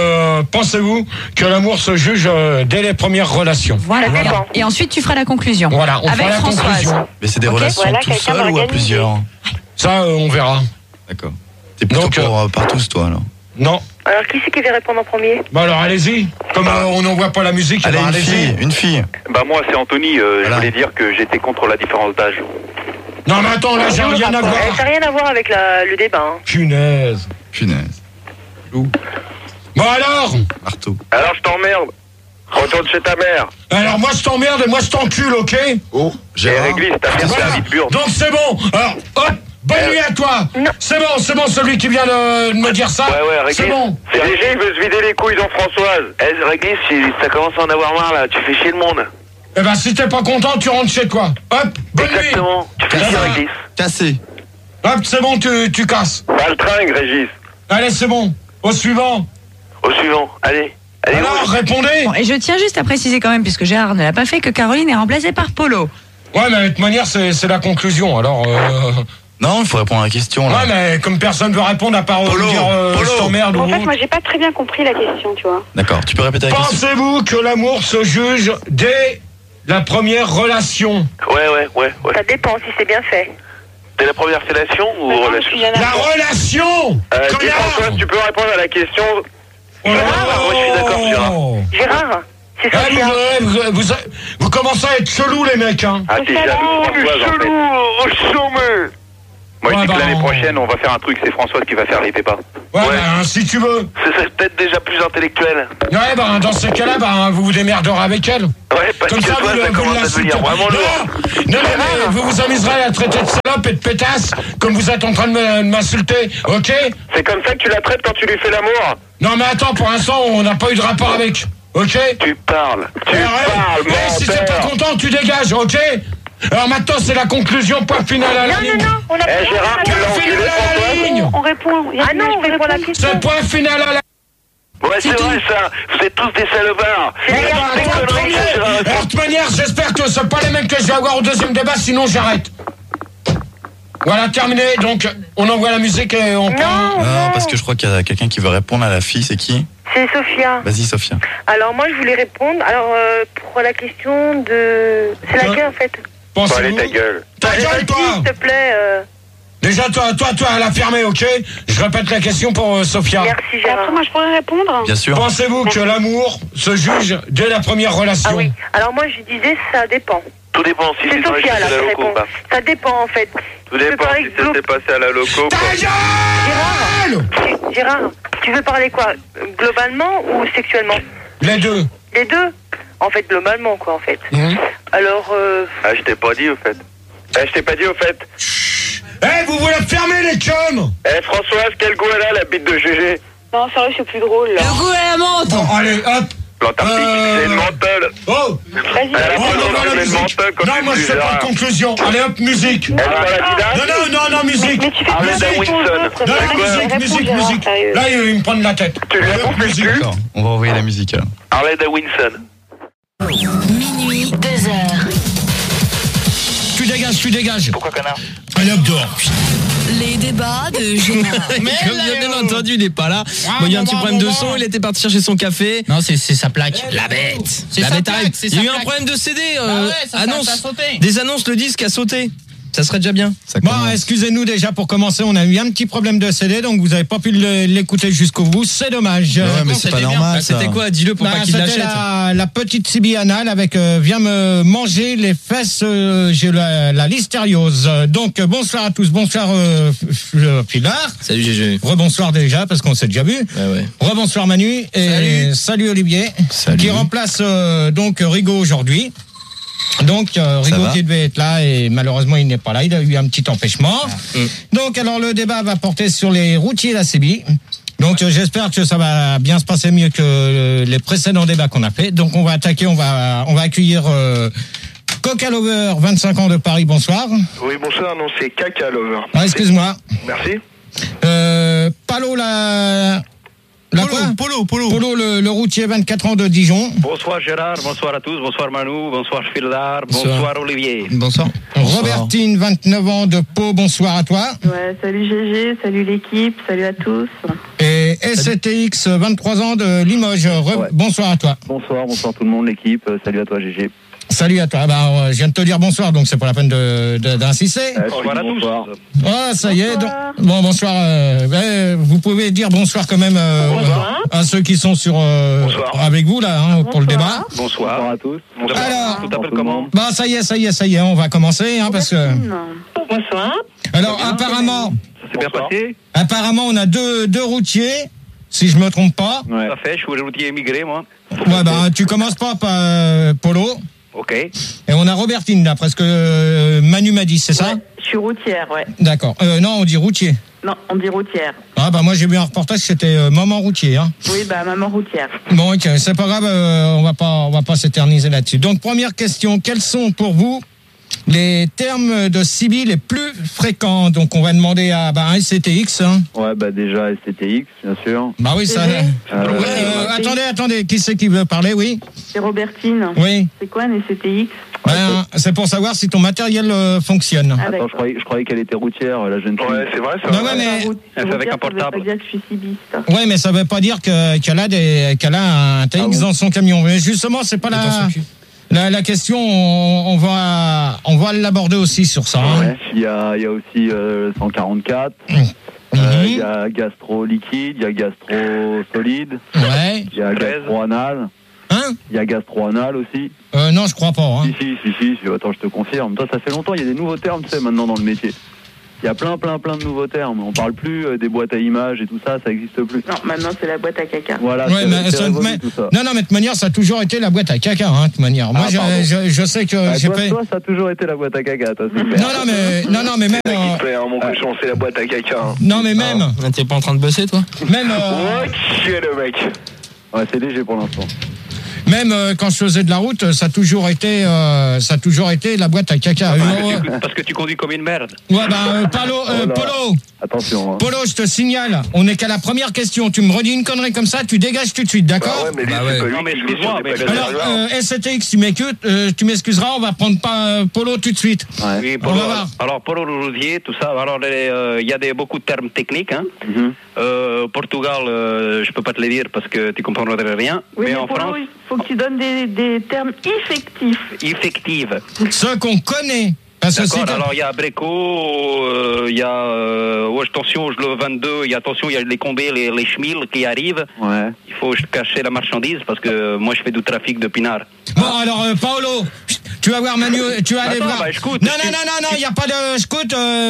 que l'amour se juge dès les premières relations? Voilà. Ça dépend. Et ensuite, tu feras la conclusion. Voilà, on Avec fera la Françoise. conclusion. Mais c'est des Ok, relations voilà, tout quelqu'un seul ou à d'organisé. plusieurs? Ça, on verra. D'accord. T'es plutôt Donc, pour par tous, toi, alors. Non. Alors, qui c'est qui va répondre en premier? Bah alors, allez-y. Comme on n'envoie pas la musique, Allez, bah, une allez-y. fille, une fille. Bah moi c'est Anthony, je Voilà. voulais dire que j'étais contre la différence d'âge. Non, mais attends, là, j'ai rien à voir. Ça n'a rien à voir avec le débat. Hein. Punaise. Punaise. Bon alors Alors je t'emmerde. Retourne chez ta mère. Alors moi je t'emmerde et moi je t'encule, ok? Oh, Et Gérard. réglisse, ta mère c'est Voilà. la vie de burde. Donc c'est bon. Alors, hop, bonne nuit à toi. C'est bon, celui qui vient de me dire ça. Ouais, réglisse. C'est bon. C'est léger, il veut se vider les couilles dans Françoise. Eh, réglisse, ça commence à en avoir marre là, tu fais chier le monde. Eh ben si t'es pas content, tu rentres chez toi. Hop, bonne nuit. Exactement, tu fais chier, réglisse. Cassé. Hop, c'est bon, tu casses. Pas le tringue, Régis. Allez, c'est bon. Au suivant. Au suivant, allez. Allez, Alors, roule. répondez. Bon, et je tiens juste à préciser quand même, puisque Gérard ne l'a pas fait, que Caroline est remplacée par Polo. Ouais, mais de toute manière, c'est la conclusion. Alors, Non, il faut répondre à la question. Là. Ouais, mais comme personne ne veut répondre à part Polo, dire je t'emmerde En ou fait, autre. moi, j'ai pas très bien compris la question, tu vois. D'accord, tu peux répéter la question. Pensez-vous que l'amour se juge dès la première relation? Ouais. Ça dépend si c'est bien fait. Dès la première fellation ou Non, relation? il y en a- La relation Dis Connard François, tu peux répondre à la question. Oh là là. moi, je suis d'accord, Gérard. Gérard, c'est Ah, Sophia. vous commencez à être chelou, les mecs, hein. Ah, t'es jaloux, Françoise, en fait. Moi, je Ouais, dis que bah, l'année on- prochaine, on va faire un truc, c'est Françoise qui va faire les débats. Ouais, bah, si tu veux. Ce serait peut-être déjà plus intellectuel. Ouais, bah, dans ces cas-là, bah, vous vous démerderez avec elle. Ouais, parce Comme que ça, toi, vous ça commence à l'insultez. devenir vraiment lourd. Non, mais vous vous amuserez à traiter de salope et de pétasse, comme vous êtes en train de m'insulter, ok? C'est comme ça que tu la traites quand tu lui fais l'amour? Non, mais attends, pour l'instant, on n'a pas eu de rapport avec, ok? Tu parles. Si t'es pas content, tu dégages, ok? Alors maintenant, c'est la conclusion, point final à la ligne. Non, on a Eh Gérard, tu l'as Point enculé, final à la Françoise? ligne. On répond. Ah non, on répond à la question. C'est point final à la Ouais, c'est vrai ça. Vous êtes tous des salopards. Ouais, bah, Des attends, conneries, premier. ça, Gérard. De toute manière, j'espère que c'est pas les mêmes que je vais avoir au deuxième débat, sinon j'arrête. Voilà, terminé. Donc, on envoie la musique et on prend... Non, parce que je crois qu'il y a quelqu'un qui veut répondre à la fille, c'est qui? C'est Sophia. Vas-y, Sophia. Alors moi, je voulais répondre. Alors, pour la question de... C'est laquelle, en fait? Bon, allez, Pensez-vous... ta gueule. Ta gueule, Vas-y, toi. s'il te plaît. Déjà, toi, à la fermer, ok? Je répète la question pour Sophia. Merci, Gérard. Après, moi, je pourrais répondre. Bien sûr. Pensez-vous que l'amour se juge dès la première relation? Ah oui. Alors moi, je disais, ça dépend. Tout dépend si C'est c'est dans les Sophia, là, la qui loco ou répond. pas. Ça dépend, en fait. Tout dépend si ça s'est passé à la loco. Ta gueule! Gérard, tu veux parler quoi? Globalement ou sexuellement? Les deux. Les deux? En fait, globalement, quoi, en fait. Alors, Ah, je t'ai pas dit, au fait. Je t'ai pas dit, au fait. Eh, vous voulez fermer les chums? Eh, Françoise, quel goût elle a, la bite de GG? Non, sérieux, c'est plus drôle, là. Le goût à la menthe. Bon, allez, hop. L'Antarctique, c'est une menthol. Oh! Vas-y, Elle a Oh, pas non, d'envie la de musique. menthol quand Non, tu moi, je dis fais pas Gérard. de conclusion. Allez, hop, musique. Elle va la guidage? Non, musique. Mais tu fais Arlette pas Wilson. autre. Non, Réponds, musique. Gérard, sérieux. Là, il me prend la tête. Tu lui as Allez, hop, bouffé le musique. cul? D'accord, on va envoyer la musique alors. Harley Davidson. Minuit, 2h. Tu dégages. Pourquoi connard? Allez, hop, dehors. Les débats de Gérard. Comme bien entendu, il n'est pas là. Bon, il y a un petit problème de son, il était parti chercher son café. Non, c'est sa plaque. La bête. C'est La sa bête plaque, arrive. c'est Il y a sa eu un plaque. problème de CD. ça annonce. a sauté. Des annonces, le disque a sauté. Ça serait déjà bien. Bon, excusez-nous déjà pour commencer. On a eu un petit problème de CD, donc vous n'avez pas pu l'écouter jusqu'au bout. C'est dommage. Ouais, mais c'est pas normal. ça. C'était quoi? Dis-le pour pas qu'il C'était l'achète. la petite Sibi anale avec viens me manger les fesses, j'ai la listériose. Donc bonsoir à tous, bonsoir Pilar. Salut GG. Rebonsoir déjà parce qu'on s'est déjà vu. Ouais. Rebonsoir Manu et salut Olivier qui remplace donc Rigaud aujourd'hui. Donc Rigaud qui devait être là et malheureusement il n'est pas là, il a eu un petit empêchement. Donc alors le débat va porter sur les routiers de la CB. Donc j'espère que ça va bien se passer mieux que les précédents débats qu'on a fait. Donc on va attaquer, on va accueillir Coca Lover, 25 ans de Paris, bonsoir. Oui, bonsoir, non, c'est Caca Lover. Ah, excuse-moi. Merci. Palo Polo, le routier, 24 ans de Dijon. Bonsoir Gérard, bonsoir à tous, bonsoir Manu, bonsoir Fildar, bonsoir Olivier. Bonsoir. Robertine, 29 ans de Pau, bonsoir à toi. Ouais, salut GG, salut l'équipe, salut à tous. Et SCTX, 23 ans de Limoges, bonsoir à toi. Bonsoir tout le monde, l'équipe, salut à toi GG. Salut à toi. Bah, je viens de te dire bonsoir, donc c'est pas la peine d'insister. Bonsoir à tous. Oh, ça y est. Bonsoir. Vous pouvez dire bonsoir quand même à ceux qui sont avec vous là pour le débat. Bonsoir à tous. Alors, tu t'appelles comment? Bah ça y est, on va commencer parce que. Bonsoir. Alors apparemment. Ça s'est bien passé? Apparemment, on a deux routiers, si je me trompe pas. Ouais. Tout à fait, je suis routier émigré moi. Ouais, bah tu commences pas par Polo. Ok. Et on a Robertine, d'après ce que Manu m'a dit, c'est ça? Je suis routière, ouais. D'accord. Non, on dit routier. Non, on dit routière. Ah bah moi j'ai vu un reportage, c'était maman routier. Hein. Oui, bah maman routière. Bon, ok, c'est pas grave, on va pas s'éterniser là-dessus. Donc première question, quels sont pour vous les termes de CB les plus fréquents? Donc on va demander à un SCTX. Hein. Ouais, bah déjà SCTX, bien sûr. Bah oui, ça. Attendez, qui c'est qui veut parler? Oui. C'est Robertine. Oui. C'est quoi un SCTX? Ben, c'est pour savoir si ton matériel fonctionne. Attends, je croyais qu'elle était routière, la jeune fille. Ouais, c'est vrai, ça. Non, ouais, mais... Elle fait avec un portable. Ça veut pas dire que je suis cibiste. Ouais, mais ça veut pas dire qu'elle a un TX dans son camion. Mais justement, c'est pas la question. On va l'aborder aussi sur ça. Hein. Ouais, il y a aussi 144. Il y a gastro liquide, il y a gastro solide. Ouais. Il y a gastro anal. Hein? Il y a gastro anal aussi. Non, je crois pas. Hein. Si. Attends, je te confirme. Toi, ça fait longtemps. Il y a des nouveaux termes, tu sais, maintenant dans le métier. Il y a plein de nouveaux termes. On parle plus des boîtes à images et tout ça, ça existe plus. Non, maintenant c'est la boîte à caca. Voilà. Ouais, tout ça. Non, mais de toute manière, ça a toujours été la boîte à caca, hein, de toute manière. Moi, je sais que toi, ça a toujours été la boîte à caca, toi, c'est clair. Non, mais même. Mon cochon, c'est la boîte à caca. Hein. Non, mais même. T'es pas en train de bosser, toi? Même. Ok, le mec. Ouais, c'est léger pour l'instant. Même quand je faisais de la route, ça a toujours été la boîte à caca. Parce que tu conduis comme une merde. Ouais, Polo. Attention. Hein. Polo, je te signale, on est qu'à la première question. Tu me redis une connerie comme ça, tu dégages tout de suite, d'accord? Ouais, mais lui, c'est pas lui. Non, mais excuse-moi, alors, SCTX, tu m'excuseras, on va prendre pas Polo tout de suite. Ouais. Oui, Polo, alors, Polo Rosier, tout ça. Alors, il y a beaucoup de termes techniques. Hein. Portugal, je peux pas te les dire parce que tu comprendrais rien. Oui, mais en Polo, France, il faut que tu donnes des termes effectifs. effective. Ceux qu'on connaît. D'accord, alors il y a Breco, il y a attention, le 22, il y a les combés, les schmills qui arrivent. Ouais. Il faut cacher la marchandise parce que moi je fais du trafic de pinard. Bon, alors Paolo, tu vas voir Manu, tu vas aller voir. Bah, scout, non, il n'y a pas de scout.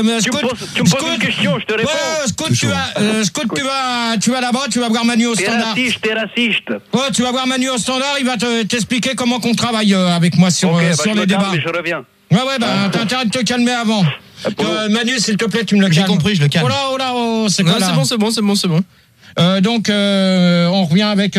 Tu me poses une question, je te réponds. Ouais, scout, tu vas là-bas, tu vas voir Manu au standard. T'es raciste. Ouais, tu vas voir Manu au standard, il va t'expliquer comment qu'on travaille avec moi sur les débats. Mais je reviens. Ouais, t'as intérêt de te calmer avant. Manu, s'il te plaît, tu me le calmes. J'ai compris, je le calme. Oh là, c'est quoi là? C'est bon. Donc, on revient avec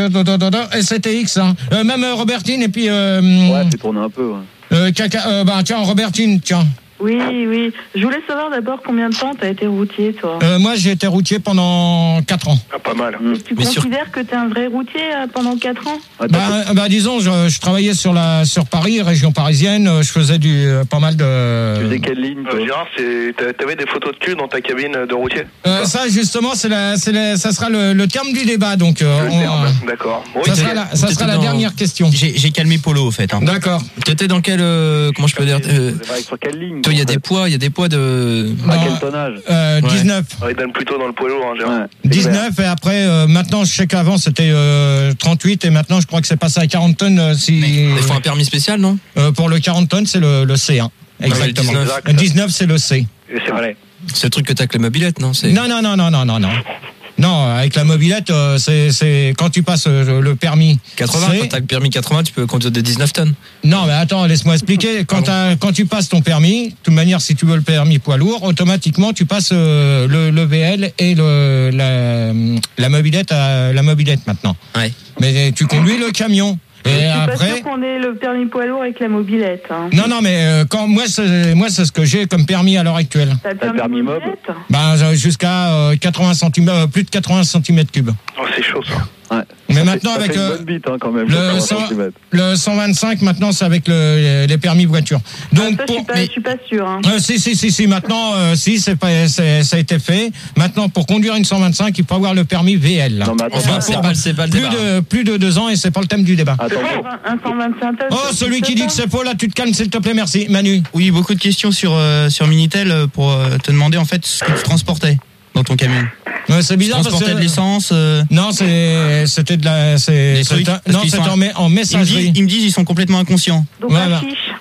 SCTX. Hein. Même Robertine et puis... ouais, fais tourner un peu. Ouais. Tiens, Robertine, tiens. Oui. Je voulais savoir d'abord combien de temps tu as été routier, toi. Moi, j'ai été routier pendant 4 ans. Ah, pas mal. Tu considères que tu es un vrai routier pendant 4 ans? Disons, je travaillais sur Paris, région parisienne. Je faisais pas mal de... Tu faisais quelle ligne, toi? Gérard, t'avais des photos de cul dans ta cabine de routier? Ça, justement, ça sera le terme du débat. Donc, d'accord. Oui, ça sera la dernière question. J'ai calmé Polo, au fait. Hein. D'accord. T'étais dans quel... comment je peux dire sur quelle ligne? Il y a des poids de... À quel tonnage? 19. Il donne plutôt dans le poids lourd, hein, Gérard. Ouais, 19 et après, maintenant, je sais qu'avant c'était 38 et maintenant je crois que c'est passé à 40 tonnes. Il faut un permis spécial, non? Pour le 40 tonnes, c'est le C. Hein. Exactement. Le 19, c'est le C. Et c'est vrai. C'est le truc que t'as avec la mobilette, non? Non. Non, avec la mobilette, c'est quand tu passes le permis 80, quand t'as le permis 80, tu peux conduire des 19 tonnes. Non, mais attends, laisse-moi expliquer. Quand tu passes ton permis, de toute manière, si tu veux le permis poids lourd, automatiquement, tu passes le VL et la mobilette maintenant. Ouais. Mais tu conduis le camion. Et je suis après, pas sûr qu'on ait le permis poids lourd avec la mobilette. Hein. Non, mais moi, c'est ce que j'ai comme permis à l'heure actuelle. T'as le permis mobilette? Jusqu'à 80 cm, plus de 80 cm3. Oh, c'est chaud ça. Ouais. Mais maintenant avec une bonne bite, hein, quand même, le 125, maintenant c'est avec les permis voiture. Donc je suis pas sûr. Hein. Si maintenant ça a été fait. Maintenant pour conduire une 125, il faut avoir le permis VL. Là. Non, mais attends, c'est pas le débat. Plus de 2 ans et c'est pas le thème du débat. Attends, un 125 tonnes. Oh, celui qui dit que c'est faux là, tu te calmes s'il te plaît, merci. Manu. Oui, beaucoup de questions sur Minitel pour te demander en fait ce que tu transportais dans ton camion. C'est bizarre parce que transportais de l'essence. Non, c'était de la. C'était en messagerie. Ils me disent ils sont complètement inconscients. Donc voilà.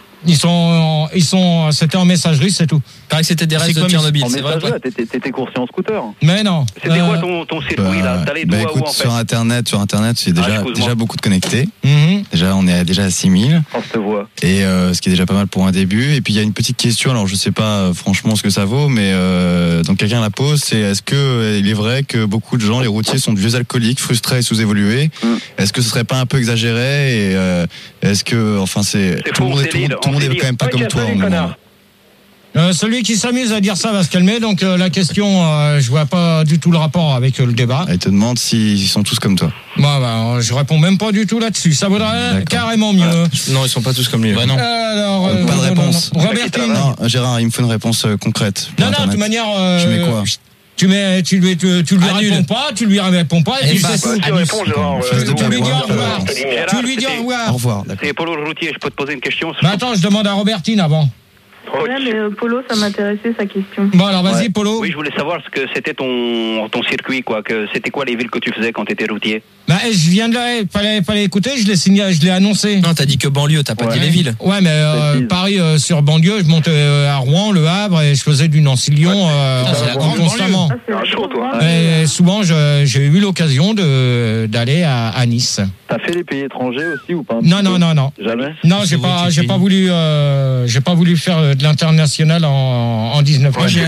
C'était en messagerie, c'est tout. Paraît que c'était des restes de Tchernobyl, c'est vrai. T'étais coursier en scooter. Mais non. C'était quoi ton circuit là? T'as les doigts écoute, où en fait? sur internet, c'est déjà beaucoup de connectés. Mm-hmm. Déjà, on est déjà à 6000. On se voit. Et ce qui est déjà pas mal pour un début. Et puis il y a une petite question. Alors je sais pas franchement ce que ça vaut, mais donc quelqu'un la pose. C'est est-ce que il est vrai que beaucoup de gens, les routiers, sont de vieux alcooliques, frustrés et sous-évolués? Est-ce que ce serait pas un peu exagéré? Et est-ce que, enfin, tout le monde est quand même pas comme toi. Celui qui s'amuse à dire ça va se calmer. Donc la question, je vois pas du tout le rapport avec le débat. Elle te demande s'ils sont tous comme toi. Bah, je réponds même pas du tout là-dessus. Ça vaudrait carrément mieux. Non, ils sont pas tous comme lui. Bah non. Alors, pas de réponse. Robertine. Non, Gérard, il me faut une réponse concrète. Non, de toute manière. Je mets quoi? Tu lui réponds pas, tu lui réponds pas, et puis c'est tout. Tu réponds, Gérard. Tu lui dis au revoir. Tu lui dis au revoir. Au revoir. C'est Polo le routier, je peux te poser une question? Mais attends, je demande à Robertine avant. Ouais, mais Polo, ça m'intéressait sa question. Bon, alors vas-y, Polo. Oui, je voulais savoir ce que c'était ton circuit, quoi. Que c'était quoi les villes que tu faisais quand tu étais routier? Bah, je viens de là, fallait écouter, je l'ai signé, je l'ai annoncé. Non, t'as dit que banlieue, t'as pas dit les villes. Ouais, mais Paris sur banlieue, je montais à Rouen, Le Havre, et je faisais du Nancy-Lyon c'est la grande constamment. C'est chaud, toi. Et souvent, j'ai eu l'occasion d'aller à Nice. T'as fait les pays étrangers aussi ou pas? Non. Jamais? Non, j'ai pas voulu faire de l'international en 19 ans.